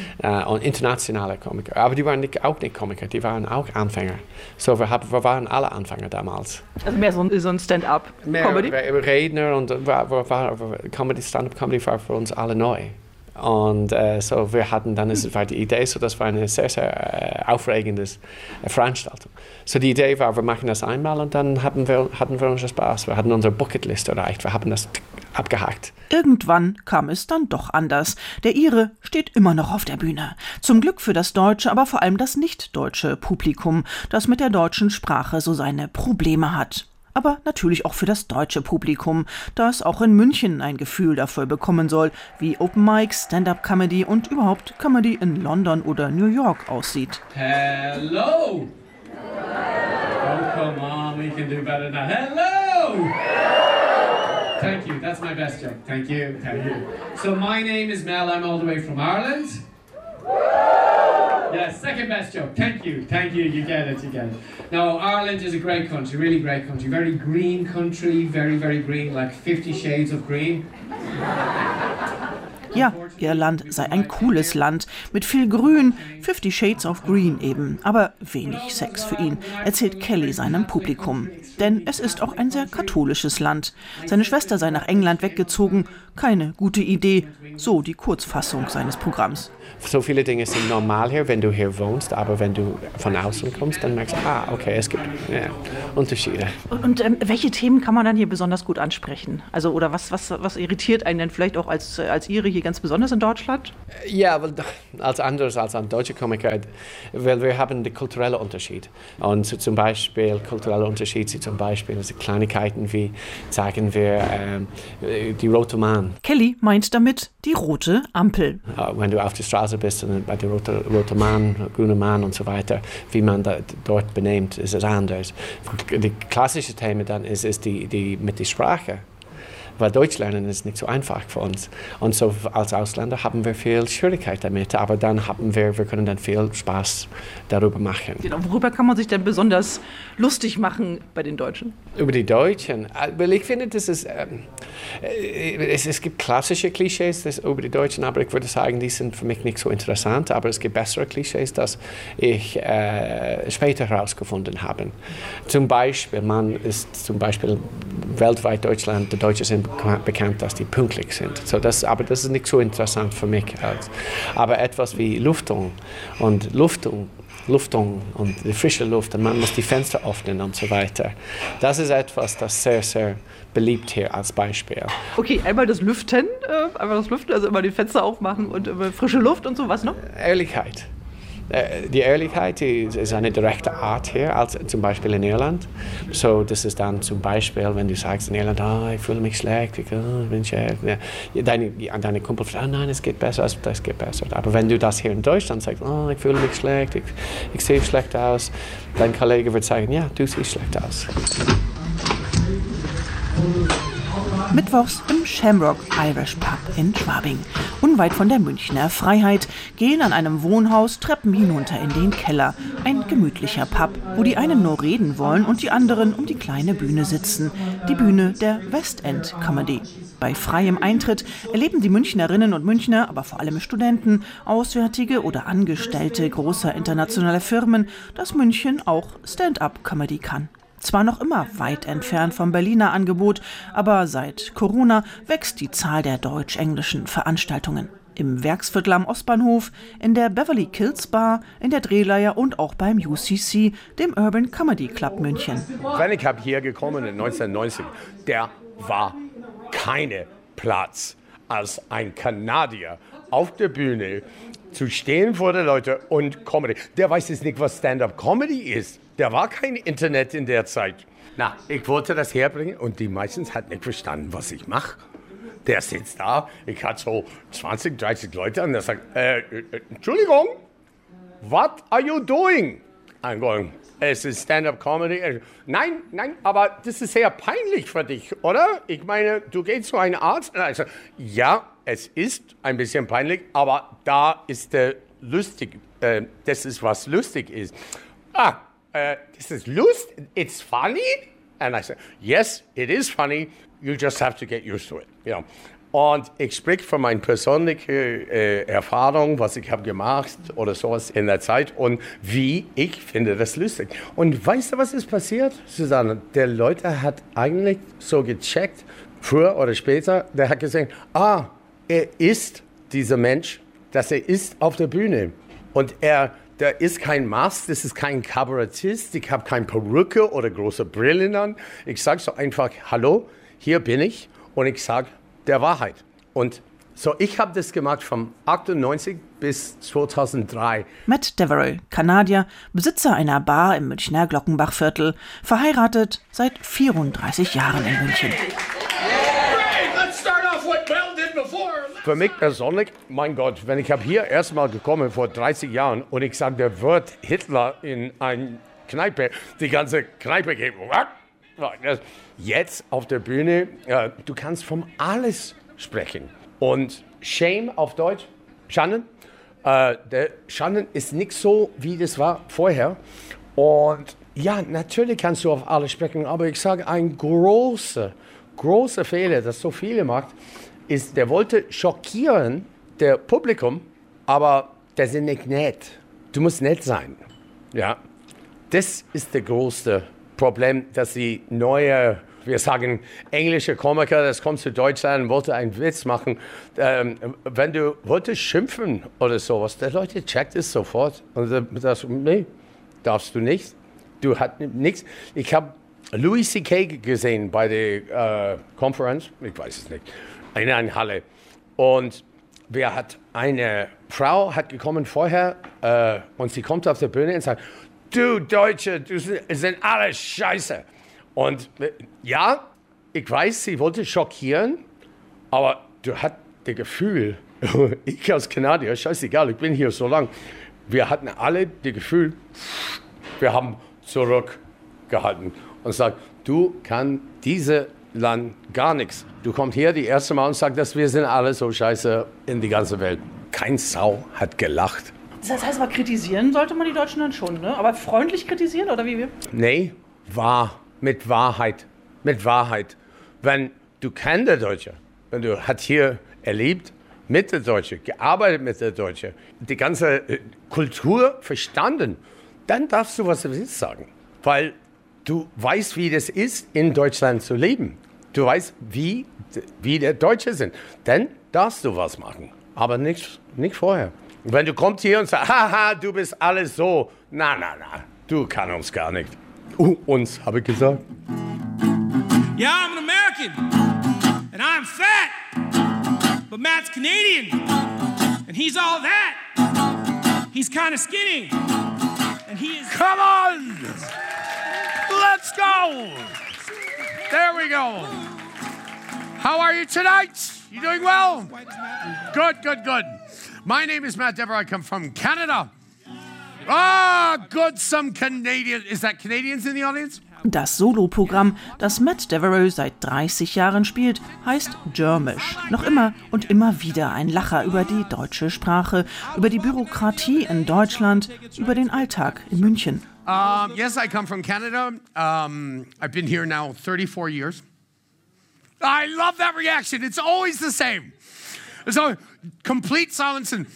Und internationale Komiker. Aber die waren auch nicht Komiker, die waren auch Anfänger. So, wir waren alle Anfänger damals. Also mehr so ein Stand-up-Comedy? Mehr Redner und Stand-up-Comedy war für uns alle neu. Und so wir hatten dann, es war die Idee, so das war eine sehr, sehr aufregende Veranstaltung. So die Idee war, wir machen das einmal und dann hatten wir unseren Spaß. Wir hatten unsere Bucketlist erreicht, wir haben das abgehakt. Irgendwann kam es dann doch anders. Der Ire steht immer noch auf der Bühne. Zum Glück für das deutsche, aber vor allem das nicht-deutsche Publikum, das mit der deutschen Sprache so seine Probleme hat. Aber natürlich auch für das deutsche Publikum, das auch in München ein Gefühl dafür bekommen soll, wie Open Mics, Stand-up-Comedy und überhaupt Comedy in London oder New York aussieht. Hello! Oh, come on, we can do better now. Hello! Thank you, that's my best joke. Thank you. So my name is Mel, I'm all the way from Ireland. Yes, second best joke. Thank you, you get it. No, Ireland is a great country, really great country. Very green country, very, very green, like 50 shades of green. Ja, Irland sei ein cooles Land, mit viel Grün, 50 Shades of Green eben, aber wenig Sex für ihn, erzählt Kelly seinem Publikum. Denn es ist auch ein sehr katholisches Land. Seine Schwester sei nach England weggezogen, keine gute Idee, so die Kurzfassung seines Programms. So viele Dinge sind normal hier, wenn du hier wohnst, aber wenn du von außen kommst, dann merkst du, okay, es gibt Unterschiede. Und welche Themen kann man dann hier besonders gut ansprechen? Also, oder was irritiert einen denn vielleicht auch als Ire hier ganz besonders in Deutschland? Ja, weil anders als ein deutscher Komiker, weil wir haben den kulturellen Unterschied. Und zum Beispiel, kultureller Unterschied sind zum Beispiel also Kleinigkeiten wie, sagen wir, die rote Mann. Kelly meint damit die rote Ampel. Wenn du auf der Straße bist und bei der rote Mann, grüne Mann und so weiter, wie man dort benimmt, ist es anders. Die klassische Thema dann ist die mit der Sprache. Weil Deutsch lernen ist nicht so einfach für uns. Und so als Ausländer haben wir viel Schwierigkeit damit, aber dann wir können dann viel Spaß darüber machen. Genau, worüber kann man sich denn besonders lustig machen bei den Deutschen? Über die Deutschen? Weil ich finde, es gibt klassische Klischees über die Deutschen, aber ich würde sagen, die sind für mich nicht so interessant. Aber es gibt bessere Klischees, das ich später herausgefunden habe. Zum Beispiel, weltweit Deutschland, die Deutschen sind bekannt, dass die pünktlich sind. Aber das ist nicht so interessant für mich. Aber etwas wie Luftung und die frische Luft und man muss die Fenster öffnen und so weiter. Das ist etwas, das sehr, sehr beliebt hier als Beispiel. Okay, einmal das Lüften, also immer die Fenster aufmachen und frische Luft und so, was noch? Ehrlichkeit. Die Ehrlichkeit ist eine direkte Art hier, als zum Beispiel in Irland. So, das ist dann zum Beispiel, wenn du sagst in Irland, ich fühle mich schlecht, bin schlecht. Deine Kumpel sagt, nein, es geht besser, das geht besser. Aber wenn du das hier in Deutschland sagst, ich fühle mich schlecht, ich sehe schlecht aus, dein Kollege wird sagen, ja, du siehst schlecht aus. Mittwochs im Shamrock Irish Pub in Schwabing. Unweit von der Münchner Freiheit gehen an einem Wohnhaus Treppen hinunter in den Keller. Ein gemütlicher Pub, wo die einen nur reden wollen und die anderen um die kleine Bühne sitzen. Die Bühne der West End Comedy. Bei freiem Eintritt erleben die Münchnerinnen und Münchner, aber vor allem Studenten, Auswärtige oder Angestellte großer internationaler Firmen, dass München auch Stand-up-Comedy kann. Zwar noch immer weit entfernt vom Berliner Angebot, aber seit Corona wächst die Zahl der deutsch-englischen Veranstaltungen. Im Werksviertel am Ostbahnhof, in der Beverly Kills Bar, in der Drehleier und auch beim UCC, dem Urban Comedy Club München. Wenn ich hier gekommen in 1990, der war keine Platz als ein Kanadier auf der Bühne zu stehen vor den Leuten und Comedy. Der weiß jetzt nicht, was Stand-up-Comedy ist. Der war kein Internet in der Zeit. Ich wollte das herbringen und die meisten hatten nicht verstanden, was ich mache. Der sitzt da, ich hatte so 20, 30 Leute und der sagt, Entschuldigung, what are you doing? I'm going, es ist Stand-up-Comedy. Nein, aber das ist sehr peinlich für dich, oder? Ich meine, du gehst zu einem Arzt. Also, ja, es ist ein bisschen peinlich, aber da ist der lustig. Das ist, was lustig ist. This is it's funny? And I said, yes, it is funny. You just have to get used to it. You know? Und ich spreche von meiner persönlichen Erfahrung, was ich habe gemacht oder sowas in der Zeit und wie ich finde das lustig. Und weißt du, was ist passiert, Susanne? Der Leute hat eigentlich so gecheckt, früher oder später, der hat gesagt, er ist dieser Mensch, dass er ist auf der Bühne. Und der ist kein Mask, das ist kein Kabarettist, ich habe keine Perücke oder große Brillen an. Ich sage so einfach, hallo, hier bin ich und ich sage der Wahrheit. Und so, ich habe das gemacht von 98 bis 2003. Matt Devereux, Kanadier, Besitzer einer Bar im Münchner Glockenbachviertel, verheiratet seit 34 Jahren in München. Für mich persönlich, mein Gott, wenn ich habe hier erstmal gekommen vor 30 Jahren und ich sage, der wird Hitler in eine Kneipe, die ganze Kneipe geben. Jetzt auf der Bühne, du kannst von alles sprechen. Und Shame auf Deutsch, Schande. Der Schande ist nicht so, wie das war vorher. Und ja, natürlich kannst du auf alles sprechen, aber ich sage, ein großer Fehler, das so viele macht, ist, der wollte schockieren, der Publikum, aber der sind nicht nett. Du musst nett sein. Ja, das ist das größte Problem, dass die neue Wir sagen, englische Komiker, das kommt zu Deutschland, wollte einen Witz machen. Wenn du wolltest schimpfen oder sowas, die Leute checkt es sofort. Und das, nee, darfst du nicht. Du hast nichts. Ich habe Louis C.K. gesehen bei der Konferenz, ich weiß es nicht, in einer Halle. Und eine Frau hat gekommen vorher und sie kommt auf der Bühne und sagt, du Deutsche, du sind alle scheiße. Und ja, ich weiß, sie wollte schockieren, aber du hast das Gefühl, ich als Kanadier, scheißegal, ich bin hier so lang, wir hatten alle das Gefühl, wir haben zurückgehalten und sagt, du kannst dieses Land gar nichts. Du kommst hier die erste Mal und sagst, dass wir sind alle so scheiße in die ganze Welt. Kein Sau hat gelacht. Das heißt, mal kritisieren sollte man die Deutschen dann schon, ne? Aber freundlich kritisieren oder wie? Nee, mit Wahrheit. Mit Wahrheit. Wenn du kennst der Deutsche, wenn du hast hier erlebt mit der Deutsche, gearbeitet mit der Deutsche, die ganze Kultur verstanden, dann darfst du, was du willst, sagen. Weil du weißt, wie das ist, in Deutschland zu leben. Du weißt, wie die Deutsche sind. Dann darfst du was machen, aber nicht vorher. Wenn du kommst hier und sagst, haha, du bist alles so, na, du kannst uns gar nicht. Uns, habe ich gesagt. Yeah, I'm an American, and I'm fat, but Matt's Canadian, and he's all that. He's kind of skinny, and he is... Come on! Let's go! There we go. How are you tonight? You doing well? Good. My name is Matt Dever. I come from Canada. Good, some Canadian. Is that Canadians in the audience? Das Soloprogramm, das Matt Devereaux seit 30 Jahren spielt, heißt Germish. Noch immer und immer wieder ein Lacher über die deutsche Sprache, über die Bürokratie in Deutschland, über den Alltag in München. Yes, I come from Canada. I've been here now 34 years. I love that reaction. It's always the same. So complete silence and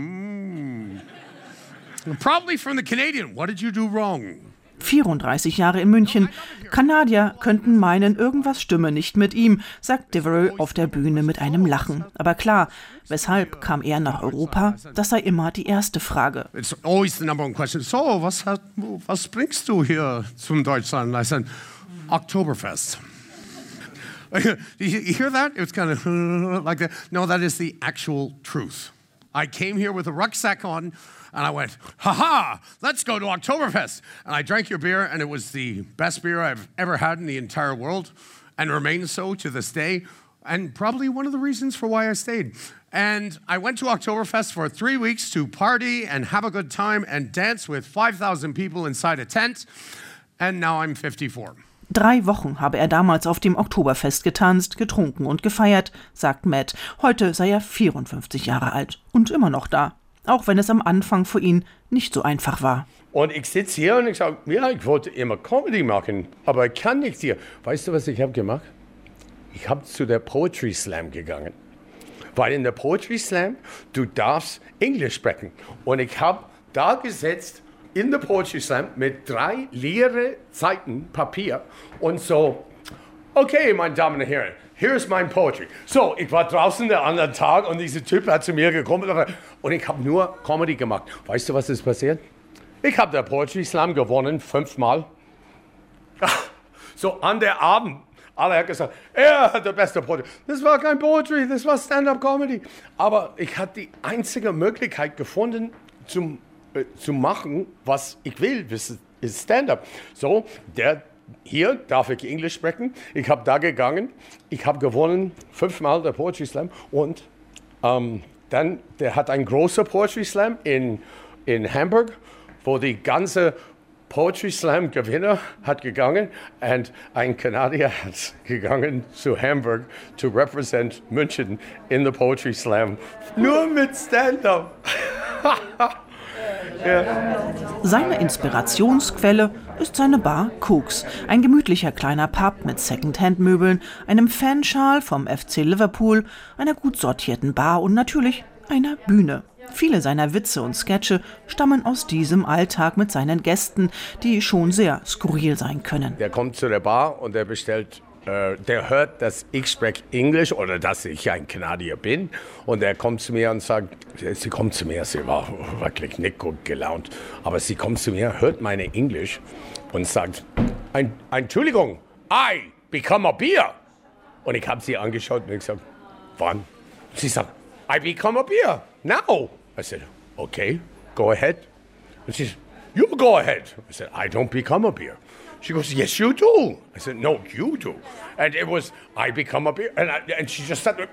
probably from the Canadian. What did you do wrong? 34 Jahre in München. Kanadier könnten meinen, irgendwas stimme nicht mit ihm, sagt Devereaux auf der Bühne mit einem Lachen. Aber klar, weshalb kam er nach Europa? Das sei immer die erste Frage. It's always the number one question. So, was bringst du hier zum Deutschland? I said, Oktoberfest. You hear that? It's kind of like that. No, that is the actual truth. I came here with a rucksack on, and I went, ha-ha, let's go to Oktoberfest. And I drank your beer, and it was the best beer I've ever had in the entire world, and remains so to this day, and probably one of the reasons for why I stayed. And I went to Oktoberfest for 3 weeks to party and have a good time and dance with 5,000 people inside a tent, and now I'm 54. 3 Wochen habe er damals auf dem Oktoberfest getanzt, getrunken und gefeiert, sagt Matt. Heute sei er 54 Jahre alt und immer noch da. Auch wenn es am Anfang für ihn nicht so einfach war. Und ich sitze hier und ich sage, ja, ich wollte immer Comedy machen, aber ich kann nichts hier. Weißt du, was ich habe gemacht? Ich habe zu der Poetry Slam gegangen. Weil in der Poetry Slam, du darfst Englisch sprechen. Und ich habe da gesetzt, in der Poetry Slam mit 3 leere Seiten Papier und so, okay, meine Damen und Herren, hier ist mein Poetry. So, ich war draußen den anderen Tag und dieser Typ hat zu mir gekommen und ich habe nur Comedy gemacht. Weißt du, was ist passiert? Ich habe der Poetry Slam gewonnen 5-mal. So an der Abend, alle haben gesagt, er hat der beste Poetry. Das war kein Poetry, das war Stand-up-Comedy. Aber ich hatte die einzige Möglichkeit gefunden, zu machen, was ich will, das ist Stand-up. So, hier darf ich Englisch sprechen. Ich habe da gegangen, ich habe gewonnen 5-mal der Poetry Slam und dann, der hat einen großen Poetry Slam in Hamburg, wo die ganze Poetry Slam Gewinner hat gegangen und ein Kanadier hat gegangen zu Hamburg to represent München in the Poetry Slam. Nur mit Stand-up. Seine Inspirationsquelle ist seine Bar Cooks, ein gemütlicher kleiner Pub mit Second-Hand-Möbeln, einem Fanschal vom FC Liverpool, einer gut sortierten Bar und natürlich einer Bühne. Viele seiner Witze und Sketche stammen aus diesem Alltag mit seinen Gästen, die schon sehr skurril sein können. Der kommt zu der Bar und der bestellt der hört, dass ich spreche Englisch oder dass ich ein Kanadier bin. Und er kommt zu mir und sagt, sie kommt zu mir, sie war wirklich nicht gut gelaunt. Aber sie kommt zu mir, hört meine Englisch und sagt, Entschuldigung, I become a beer. Und ich habe sie angeschaut und gesagt, wann? Sie sagt, I become a beer, now. I said, okay, go ahead. And she said, you go ahead. I said, I don't become a beer. She goes, yes, you do. I said, no, you do. And it was, I become a beer. And she just said,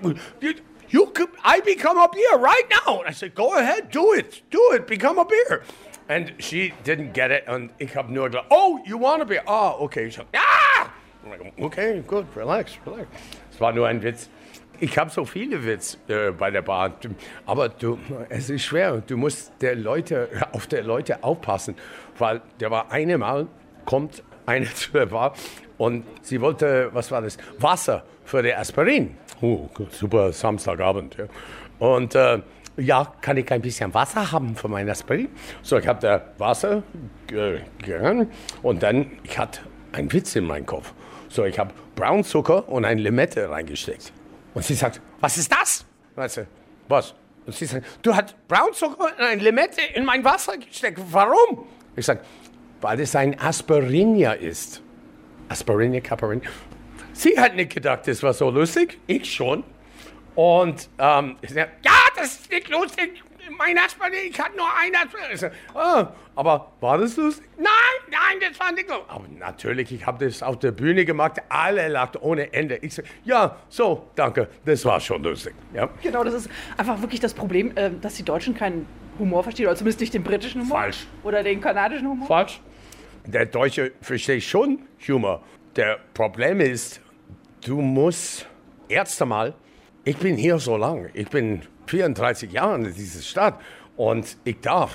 I become a beer right now. And I said, go ahead, do it, become a beer. And she didn't get it. Und ich habe nur gesagt, oh, you want a beer? Ah, okay. She said, ah! I'm like, okay, good, relax. Es war nur ein Witz. Ich habe so viele Witze bei der Bar, aber es ist schwer. Du musst auf der Leute aufpassen, weil der war einmal, kommt eine zu der Bar und sie wollte, was war das? Wasser für die Aspirin. Super Samstagabend. Ja. Und ja, kann ich ein bisschen Wasser haben für mein Aspirin? So, ich habe da Wasser gegangen und dann, ich hatte einen Witz in meinem Kopf. So, ich habe Braunzucker und eine Limette reingesteckt. Und sie sagt, was ist das? Weißt du, was? Und sie sagt, du hast Braunzucker und eine Limette in mein Wasser gesteckt. Warum? Ich sage, weil es ein Aspirinia ist. Aspirinia, Caparinia. Sie hat nicht gedacht, das war so lustig. Ich schon. Und ich sage, ja, das ist nicht lustig. Mein Aspirin, ich hatte nur ein Aspirin. Ich sage, aber war das lustig? Nein, das war nicht lustig. Aber natürlich, ich habe das auf der Bühne gemacht. Alle lachten ohne Ende. Ich sage, ja, so, danke, das war schon lustig. Ja. Genau, das ist einfach wirklich das Problem, dass die Deutschen keinen Humor verstehen. Oder zumindest nicht den britischen Humor. Falsch. Oder den kanadischen Humor. Falsch. Der Deutsche versteht schon Humor. Der Problem ist, du musst erst einmal, ich bin hier so lange, ich bin 34 Jahre in dieser Stadt und ich darf.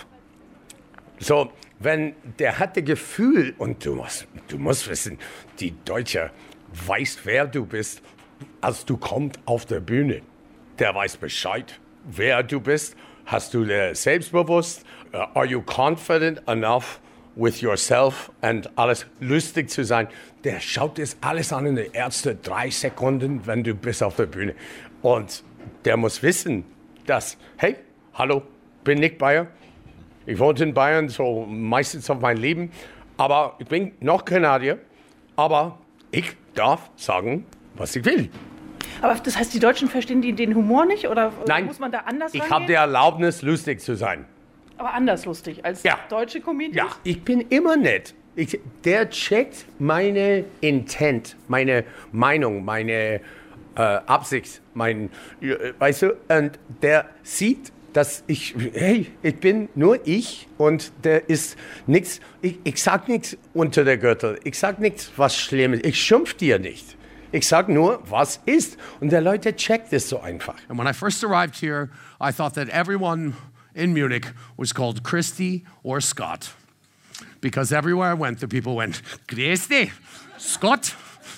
So, wenn der hat das Gefühl, und du musst wissen, die Deutsche weiß, wer du bist, als du kommst auf der Bühne. Der weiß Bescheid, wer du bist. Hast du selbstbewusst? Are you confident enough with yourself and alles lustig zu sein? Der schaut das alles an in den ersten 3 Sekunden, wenn du bist auf der Bühne. Und der muss wissen, dass, hey, hallo, bin Nick Beyer. Ich wohne in Bayern so meistens auf mein Leben. Aber ich bin noch Kanadier. Aber ich darf sagen, was ich will. Aber das heißt, die Deutschen verstehen den Humor nicht? Oder Nein, muss man da anders rangehen? Ich habe die Erlaubnis, lustig zu sein. Aber anders lustig als deutsche Comedians? Ja, ich bin immer nett. Der checkt meine Intent, meine Meinung, meine Absicht, weißt du, und der sieht, dass ich bin nur ich und der ist nichts, ich sag nichts unter der Gürtel, ich sag nichts, was Schlimmes, ich schimpf dir nicht. Ich sag nur, was ist. Und der Leute checkt es so einfach. And when I first arrived here, I thought that everyone in Munich was called Christy or Scott. Because everywhere I went, the people went, Grüß dich, Scott,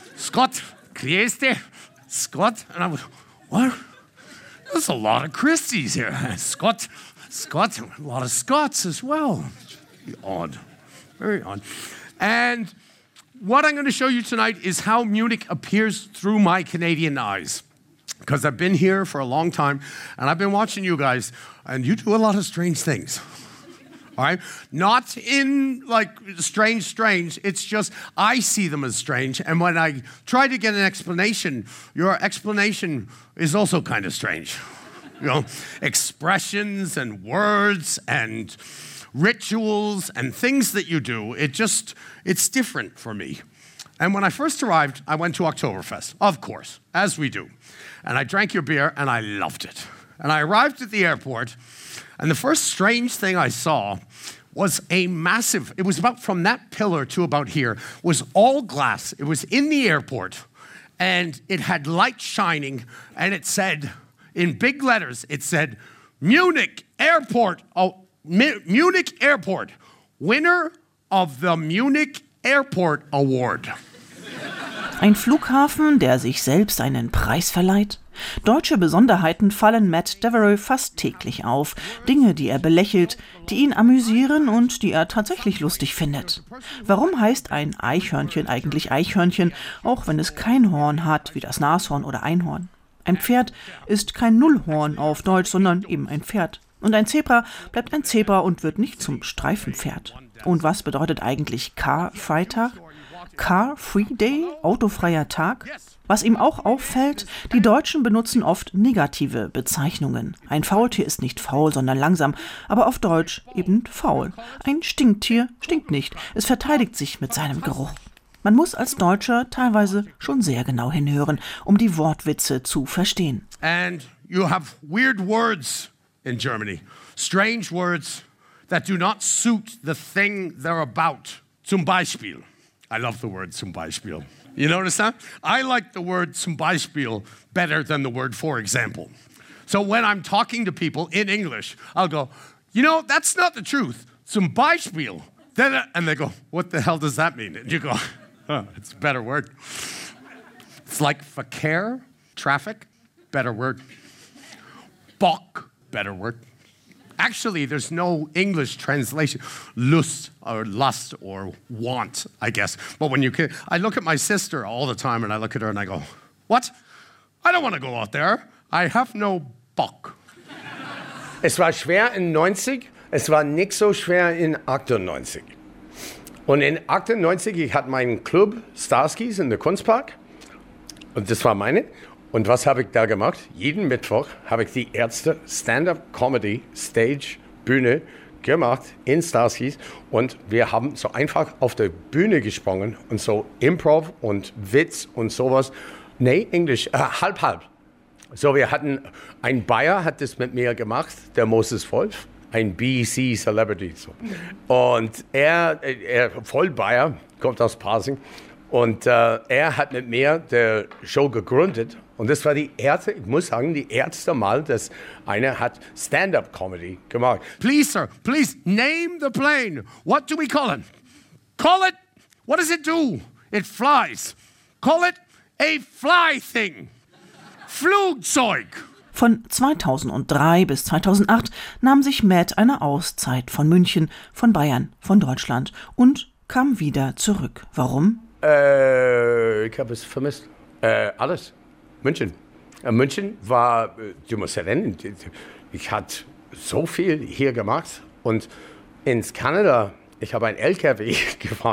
Grüß dich, Scott. And I went, what? There's a lot of Christies here. Scott, a lot of Scots as well. Odd, very odd. And what I'm going to show you tonight is how Munich appears through my Canadian eyes. Because I've been here for a long time, and I've been watching you guys, and you do a lot of strange things. All right? Not in, like, strange. It's just I see them as strange, and when I try to get an explanation, your explanation is also kind of strange. You know, expressions and words and rituals and things that you do, it's different for me. And when I first arrived, I went to Oktoberfest, of course, as we do. And I drank your beer, and I loved it. And I arrived at the airport, and the first strange thing I saw was it was about from that pillar to about here, was all glass. It was in the airport, and it had light shining, and it said, in big letters, it said, Munich Airport, winner of the Munich Airport Award. Ein Flughafen, der sich selbst einen Preis verleiht? Deutsche Besonderheiten fallen Matt Devereaux fast täglich auf. Dinge, die er belächelt, die ihn amüsieren und die er tatsächlich lustig findet. Warum heißt ein Eichhörnchen eigentlich Eichhörnchen, auch wenn es kein Horn hat, wie das Nashorn oder Einhorn? Ein Pferd ist kein Nullhorn auf Deutsch, sondern eben ein Pferd. Und ein Zebra bleibt ein Zebra und wird nicht zum Streifenpferd. Und was bedeutet eigentlich Car-Freitag? Car-Free Day, autofreier Tag? Was ihm auch auffällt, die Deutschen benutzen oft negative Bezeichnungen. Ein Faultier ist nicht faul, sondern langsam, aber auf Deutsch eben faul. Ein Stinktier stinkt nicht, es verteidigt sich mit seinem Geruch. Man muss als Deutscher teilweise schon sehr genau hinhören, um die Wortwitze zu verstehen. And you have weird words in Germany, strange words that do not suit the thing they're about. Zum Beispiel. I love the word zum Beispiel. You notice that? I like the word zum Beispiel better than the word for example. So when I'm talking to people in English, I'll go, you know, that's not the truth. Zum Beispiel. And they go, what the hell does that mean? And you go, oh, it's a better word. It's like Verkehr, traffic, better word. Bock, better word. Actually, there's no English translation. Lust or lust or want, I guess. But when I look at my sister all the time and I look at her and I go, what? I don't want to go out there. I have no Bock. Es war schwer in 90, es war nicht so schwer in 98. Und in 98, ich hatte meinen Club Starskis in der Kunstpark. Und das war meine. Und was habe ich da gemacht? Jeden Mittwoch habe ich die erste Stand-up-Comedy-Stage-Bühne gemacht in Starskis. Und wir haben so einfach auf der Bühne gesprungen und so Improv und Witz und sowas. Nee, Englisch, halb. So, wir hatten, ein Bayer hat das mit mir gemacht, der Moses Wolf, ein BC-Celebrity. So. Und er voll Bayer, kommt aus Pasing. Und er hat mit mir die Show gegründet. Und das war die erste Mal, dass einer hat Stand-up-Comedy gemacht. Please, sir, please name the plane. What do we call it? Call it, what does it do? It flies. Call it a fly thing. Flugzeug. Von 2003 bis 2008 nahm sich Matt eine Auszeit von München, von Bayern, von Deutschland und kam wieder zurück. Warum? Ich habe es vermisst. Alles. München. München war, du musst erinnern, ich hatte so viel hier gemacht. Und ins Kanada, ich habe ein LKW gefahren.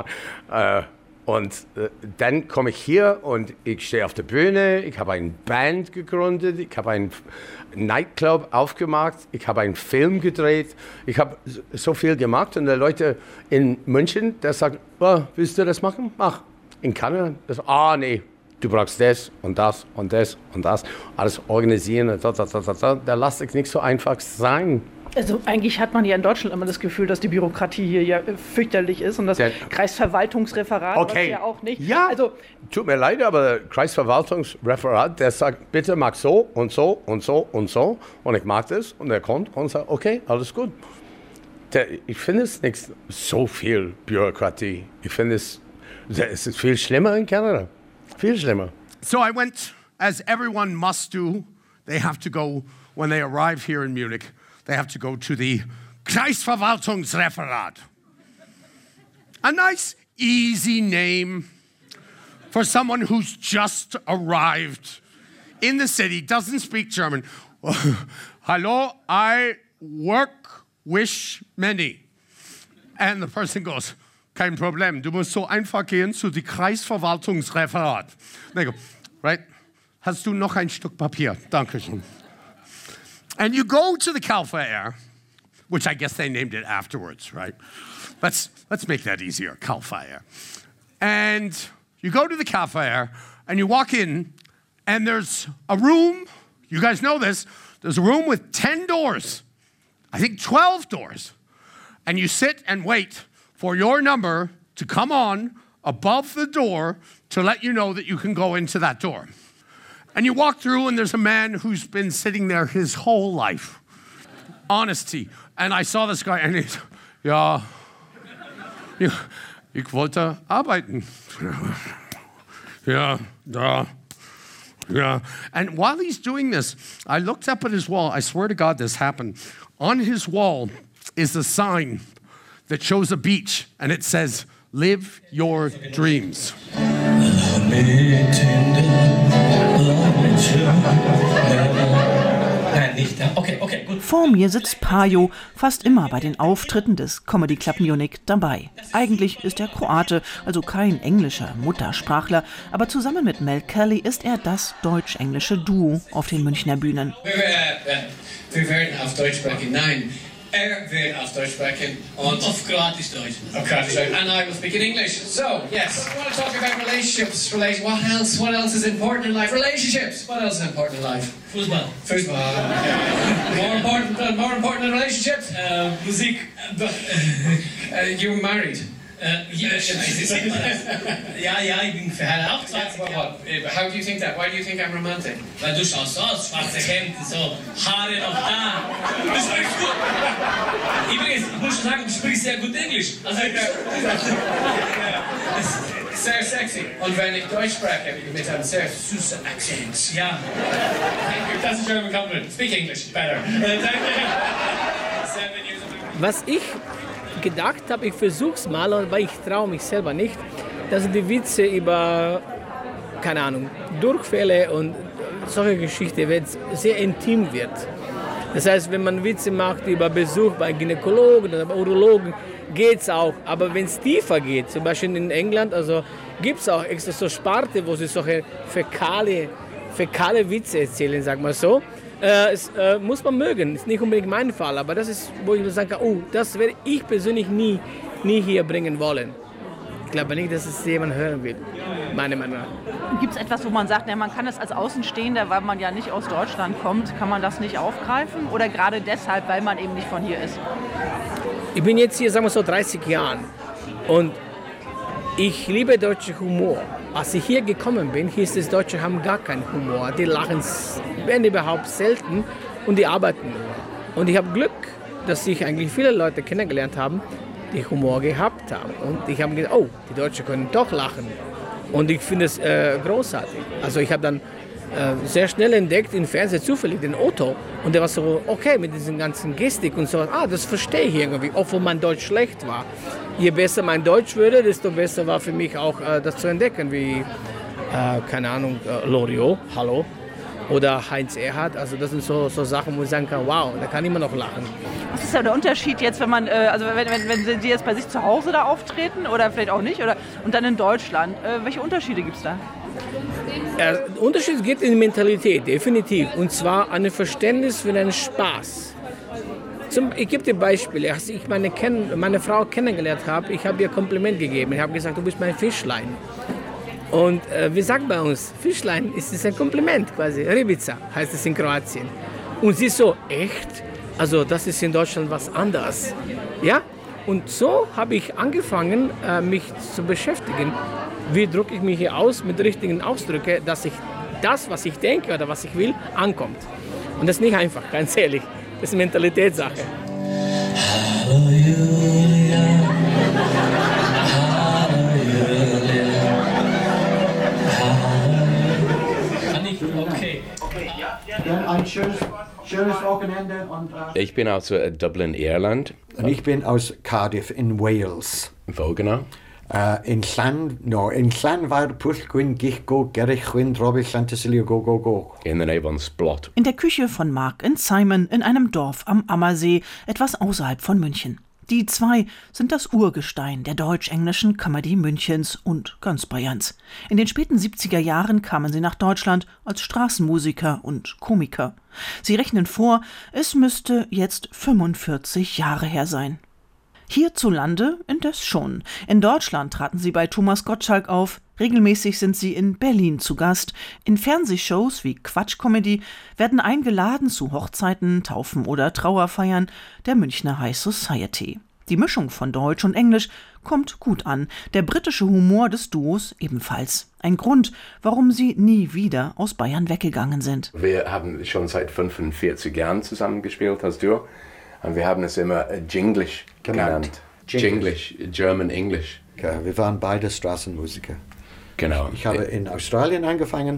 Und dann komme ich hier und ich stehe auf der Bühne, ich habe eine Band gegründet, ich habe einen Nightclub aufgemacht, ich habe einen Film gedreht, ich habe so viel gemacht. Und die Leute in München, die sagen, oh, willst du das machen? Mach. In Kanada, nee, du brauchst das und das und das und das, alles organisieren, da lass ich nicht so einfach sein. Also eigentlich hat man ja in Deutschland immer das Gefühl, dass die Bürokratie hier ja fürchterlich ist und das Kreisverwaltungsreferat, okay. Was ja auch nicht. Ja, also, tut mir leid, aber der Kreisverwaltungsreferat, der sagt, bitte mach so und so und so und so und ich mag das und er kommt und sagt, okay, alles gut. Ich finde es nicht so viel Bürokratie. Ich finde es ist viel schlimmer in Kanada. Viel schlimmer. So I went, as everyone must do, they have to go, when they arrive here in Munich, they have to go to the Kreisverwaltungsreferat. A nice, easy name for someone who's just arrived in the city, doesn't speak German. Hello, I wish many. And the person goes, kein Problem, du musst so einfach gehen zu die Kreisverwaltungsreferat. They go, right? Hast du noch ein Stück Papier? Dankeschön. And you go to the Calfair, which I guess they named it afterwards, right? Let's make that easier, Calfair. And you go to the Calfair, and you walk in, and there's a room, you guys know this, there's a room with 10 doors, I think 12 doors. And you sit and wait for your number to come on above the door to let you know that you can go into that door. And you walk through and there's a man who's been sitting there his whole life. Honesty. And I saw this guy and he's, ja, ich wollte arbeiten. Ja, da. Yeah. And while he's doing this, I looked up at his wall. I swear to God this happened. On his wall is a sign that shows a beach, and it says, "Live your dreams." Vor mir sitzt Pajo, fast immer bei den Auftritten des Comedy Club Munich dabei. Eigentlich ist er Kroate, also kein englischer Muttersprachler, aber zusammen mit Mel Kelly ist er das deutsch-englische Duo auf den Münchner Bühnen. Wir werden auf Deutsch sprechen. Nein, wird auf Deutsch sprechen und auf Kroatisch-Deutsch. Auf Kroatisch-Deutsch. And I will speak in English. So, yes, I want to talk about relationships. What else is important in life? Relationships. What else is important in life? Fußball. More important than relationships? Musik. You're married. Ja, ich bin verheiratet. How do you think that? Why do you think I'm romantic? Weil du schaust so aus, schwarze Hemd, so Haare noch da. Du sprichst gut. Übrigens, ich muss sagen, du sprichst sehr gut Englisch. Also, sehr sexy. Und wenn ich Deutsch spreche, mit einem sehr süßen Akzent. Ja. Das ist ein Compliment. Speak English better. Was ich gedacht habe, ich versuche es mal, aber ich traue mich selber nicht, dass die Witze über, keine Ahnung, Durchfälle und solche Geschichten sehr intim wird. Das heißt, wenn man Witze macht über Besuch bei Gynäkologen oder bei Urologen, geht es auch. Aber wenn es tiefer geht, zum Beispiel in England, also gibt es auch extra so Sparte, wo sie solche fäkale Witze erzählen, sagen wir so. Muss man mögen, ist nicht unbedingt mein Fall, aber das ist, wo ich nur sagen kann, oh, das werde ich persönlich nie hier bringen wollen. Ich glaube nicht, dass es jemand hören will, meiner Meinung nach. Gibt es etwas, wo man sagt, man kann es als Außenstehender, weil man ja nicht aus Deutschland kommt, kann man das nicht aufgreifen? Oder gerade deshalb, weil man eben nicht von hier ist? Ich bin jetzt hier, sagen wir so, 30 Jahren und ich liebe deutschen Humor. Als ich hier gekommen bin, hieß es, Deutsche haben gar keinen Humor. Die lachen, wenn überhaupt, selten und die arbeiten nur. Und ich habe Glück, dass ich eigentlich viele Leute kennengelernt habe, die Humor gehabt haben. Und ich habe gedacht, oh, die Deutschen können doch lachen. Und ich finde es großartig. Also ich habe dann sehr schnell entdeckt im Fernsehen zufällig den Otto. Und der war so, okay, mit diesen ganzen Gestik und so. Das verstehe ich irgendwie, obwohl mein Deutsch schlecht war. Je besser mein Deutsch würde, desto besser war für mich auch das zu entdecken, wie, keine Ahnung, Loriot, hallo, oder Heinz Erhardt. Also das sind so Sachen, wo ich sagen kann, wow, da kann ich immer noch lachen. Was ist ja der Unterschied jetzt, wenn man, wenn Sie jetzt bei sich zu Hause da auftreten oder vielleicht auch nicht, und dann in Deutschland, welche Unterschiede gibt es da? Der Unterschied geht in die Mentalität, definitiv. Und zwar ein Verständnis für den Spaß. Ich gebe dir Beispiele. Als ich meine Frau kennengelernt habe, ich habe ihr Kompliment gegeben. Ich habe gesagt, du bist mein Fischlein. Und wir sagen bei uns, Fischlein ist ein Kompliment quasi. Ribica heißt es in Kroatien. Und sie so, echt? Also das ist in Deutschland was anderes. Ja? Und so habe ich angefangen, mich zu beschäftigen. Wie drücke ich mich hier aus mit richtigen Ausdrücken, dass ich das, was ich denke oder was ich will, ankommt. Und das ist nicht einfach, ganz ehrlich. Das ist eine Mentalitätssache. Hallo Julia. Hallo Julia. Okay. Ein schönes Wochenende. Und, ich bin aus Dublin, Irland. Und ich bin aus Cardiff in Wales. Wo genau? In Llan war Pwllgwyn gich go gerich chwyn drobich Llantysilio go. In the name Splot. In der Küche von Mark und Simon in einem Dorf am Ammersee, etwas außerhalb von München. Die zwei sind das Urgestein der deutsch-englischen Comedy Münchens und ganz Bayerns. In den späten 70er Jahren kamen sie nach Deutschland als Straßenmusiker und Komiker. Sie rechnen vor, es müsste jetzt 45 Jahre her sein. Hierzulande indes schon. In Deutschland traten sie bei Thomas Gottschalk auf. Regelmäßig sind sie in Berlin zu Gast. In Fernsehshows wie Quatsch-Comedy werden eingeladen zu Hochzeiten, Taufen oder Trauerfeiern der Münchner High Society. Die Mischung von Deutsch und Englisch kommt gut an. Der britische Humor des Duos ebenfalls. Ein Grund, warum sie nie wieder aus Bayern weggegangen sind. Wir haben schon seit 45 Jahren zusammengespielt als Duo. Und wir haben es immer Jinglish genannt. Jinglish, German English. Ja, wir waren beide Straßenmusiker. Genau. Ich habe in Australien angefangen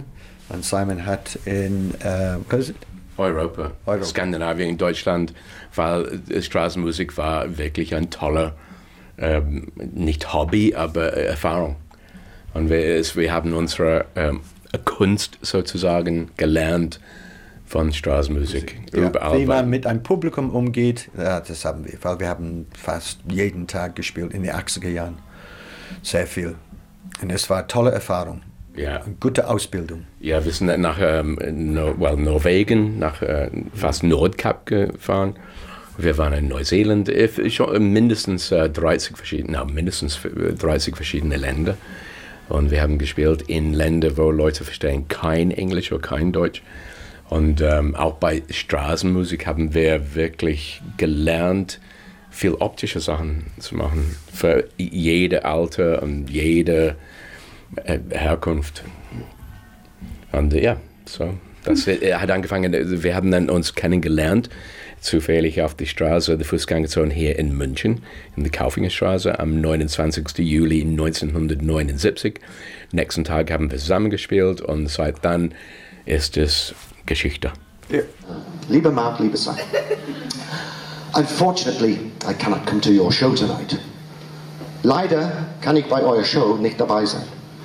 Und Simon hat in Europa, Skandinavien, Deutschland, weil Straßenmusik war wirklich ein toller, nicht Hobby, aber Erfahrung. Und wir haben unsere Kunst sozusagen gelernt von Straßenmusik. Ja, wie man mit einem Publikum umgeht, ja, das haben wir, weil wir haben fast jeden Tag gespielt in den 80er Jahren. Sehr viel. Und es war eine tolle Erfahrung. Ja. Eine gute Ausbildung. Ja, wir sind nach Norwegen, nach fast Nordkap gefahren. Wir waren in Neuseeland, mindestens 30 verschiedene Länder. Und wir haben gespielt in Ländern, wo Leute verstehen kein Englisch oder kein Deutsch. Und auch bei Straßenmusik haben wir wirklich gelernt, viel optische Sachen zu machen für jede Alter und jede Herkunft. Und so das hat angefangen. Wir haben dann uns kennengelernt, zufällig auf die Straße, der Fußgängerzone hier in München, in der Kaufingerstraße, am 29. Juli 1979. Nächsten Tag haben wir zusammengespielt und seit dann ist es Geschichte. Yeah. Lieber Mark, lieber Simon, unfortunately, I cannot come to your show tonight. Leider kann ich bei eurer Show nicht dabei sein.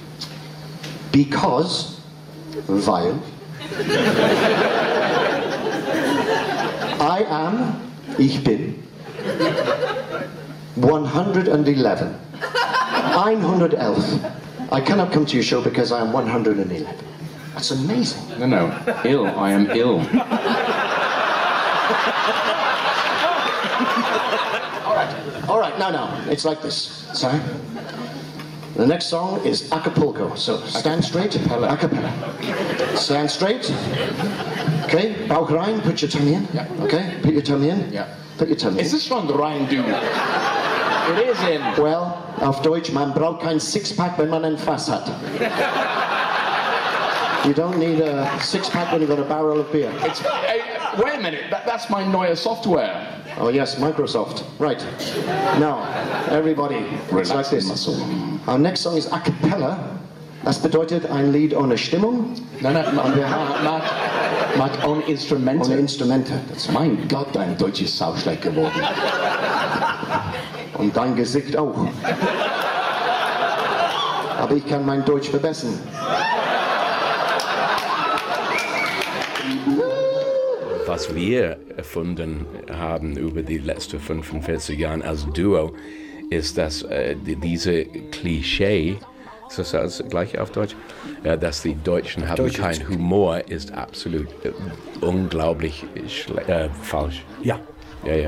Weil ich bin 111. 111. I cannot come to your show because I am 111. That's amazing. No, ill. I am ill. All right, no. It's like this. Sorry. The next song is Acapulco. So stand straight. Acapella. Stand straight. Okay, Bauch rein, put your tummy in. Yeah. Okay, put your tummy in. Yeah. Put your tummy in. Is this from the Rhein, dude? It is in. Well, auf Deutsch, man braucht kein Sixpack, wenn man ein Fass hat. You don't need a six-pack when you've got a barrel of beer. Wait a minute, that's my neue Software. Oh yes, Microsoft. Right. Now, everybody, it's like this. Our next song is a cappella. Das bedeutet ein Lied ohne Stimmung. Nein, ohne Instrumente. Ohne Instrumente. Mein Gott, dein Deutsch ist sauschlecht geworden. Und dein Gesicht auch. Aber ich kann mein Deutsch verbessern. Was wir erfunden haben über die letzten 45 Jahre als Duo, ist, dass diese Klischee, ist das gleich auf Deutsch, dass die Deutschen haben keinen Humor, ist absolut unglaublich falsch. Ja. Ja.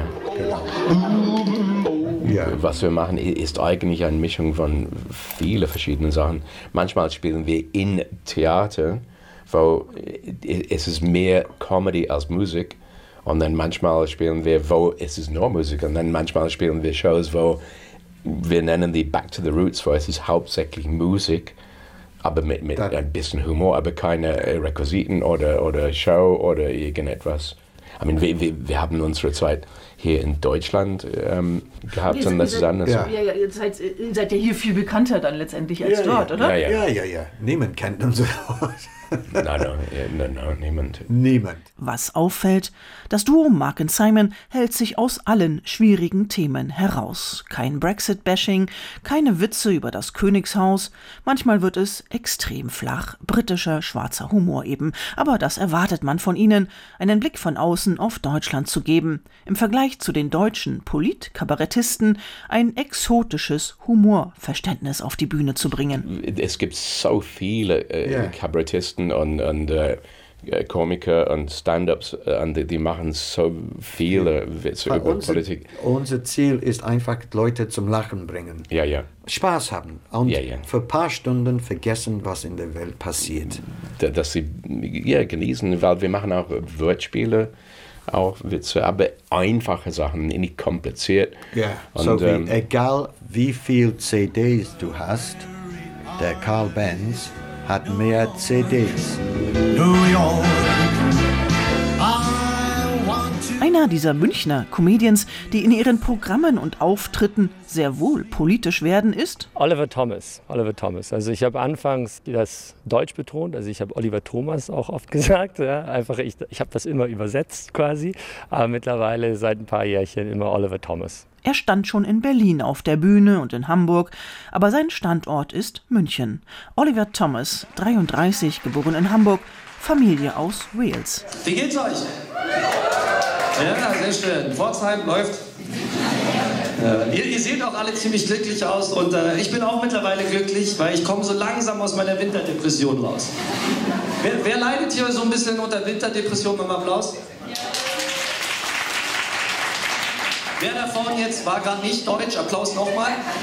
Ja. Was wir machen, ist eigentlich eine Mischung von vielen verschiedenen Sachen. Manchmal spielen wir in Theater, wo es ist mehr Comedy als Musik, und dann manchmal spielen wir, wo es ist nur Musik, und dann manchmal spielen wir Shows, wo wir nennen die Back to the Roots, wo es ist hauptsächlich Musik, aber mit ein bisschen Humor, aber keine Requisiten oder Show oder irgendetwas. I mean, wir haben unsere Zeit hier in Deutschland gehabt, und das ist anders. Ja, ihr seid ja hier viel bekannter dann letztendlich als dort, oder? Ja. Niemand kennt unsere Haus. Nein, niemand. Was auffällt, das Duo Mark und Simon hält sich aus allen schwierigen Themen heraus. Kein Brexit-Bashing, keine Witze über das Königshaus. Manchmal wird es extrem flach, britischer, schwarzer Humor eben. Aber das erwartet man von ihnen, einen Blick von außen auf Deutschland zu geben. Im Vergleich zu den deutschen Polit-Kabarettisten ein exotisches Humorverständnis auf die Bühne zu bringen. Es gibt so viele Kabarettisten und Komiker und Stand-Ups, die machen so viele Witze über Politik. Unser Ziel ist einfach, Leute zum Lachen bringen. Ja. Spaß haben und für ein paar Stunden vergessen, was in der Welt passiert. Dass sie genießen, weil wir machen auch Wortspiele, auch Witze, aber einfache Sachen, nicht kompliziert. Ja, so wie, egal wie viel CDs du hast, der Carl Benz hat mehr CDs. Eine Einer dieser Münchner Comedians, die in ihren Programmen und Auftritten sehr wohl politisch werden, ist Oliver Thomas. Also ich habe anfangs das Deutsch betont, also ich habe Oliver Thomas auch oft gesagt. Ja. Einfach ich habe das immer übersetzt quasi, aber mittlerweile seit ein paar Jährchen immer Oliver Thomas. Er stand schon in Berlin auf der Bühne und in Hamburg, aber sein Standort ist München. Oliver Thomas, 33, geboren in Hamburg, Familie aus Wales. Wie geht's euch? Ja, sehr schön. Pforzheim läuft. Ihr seht auch alle ziemlich glücklich aus und ich bin auch mittlerweile glücklich, weil ich komme so langsam aus meiner Winterdepression raus. Wer leidet hier so ein bisschen unter Winterdepression beim Applaus? Wer davon jetzt war gerade nicht deutsch? Applaus nochmal.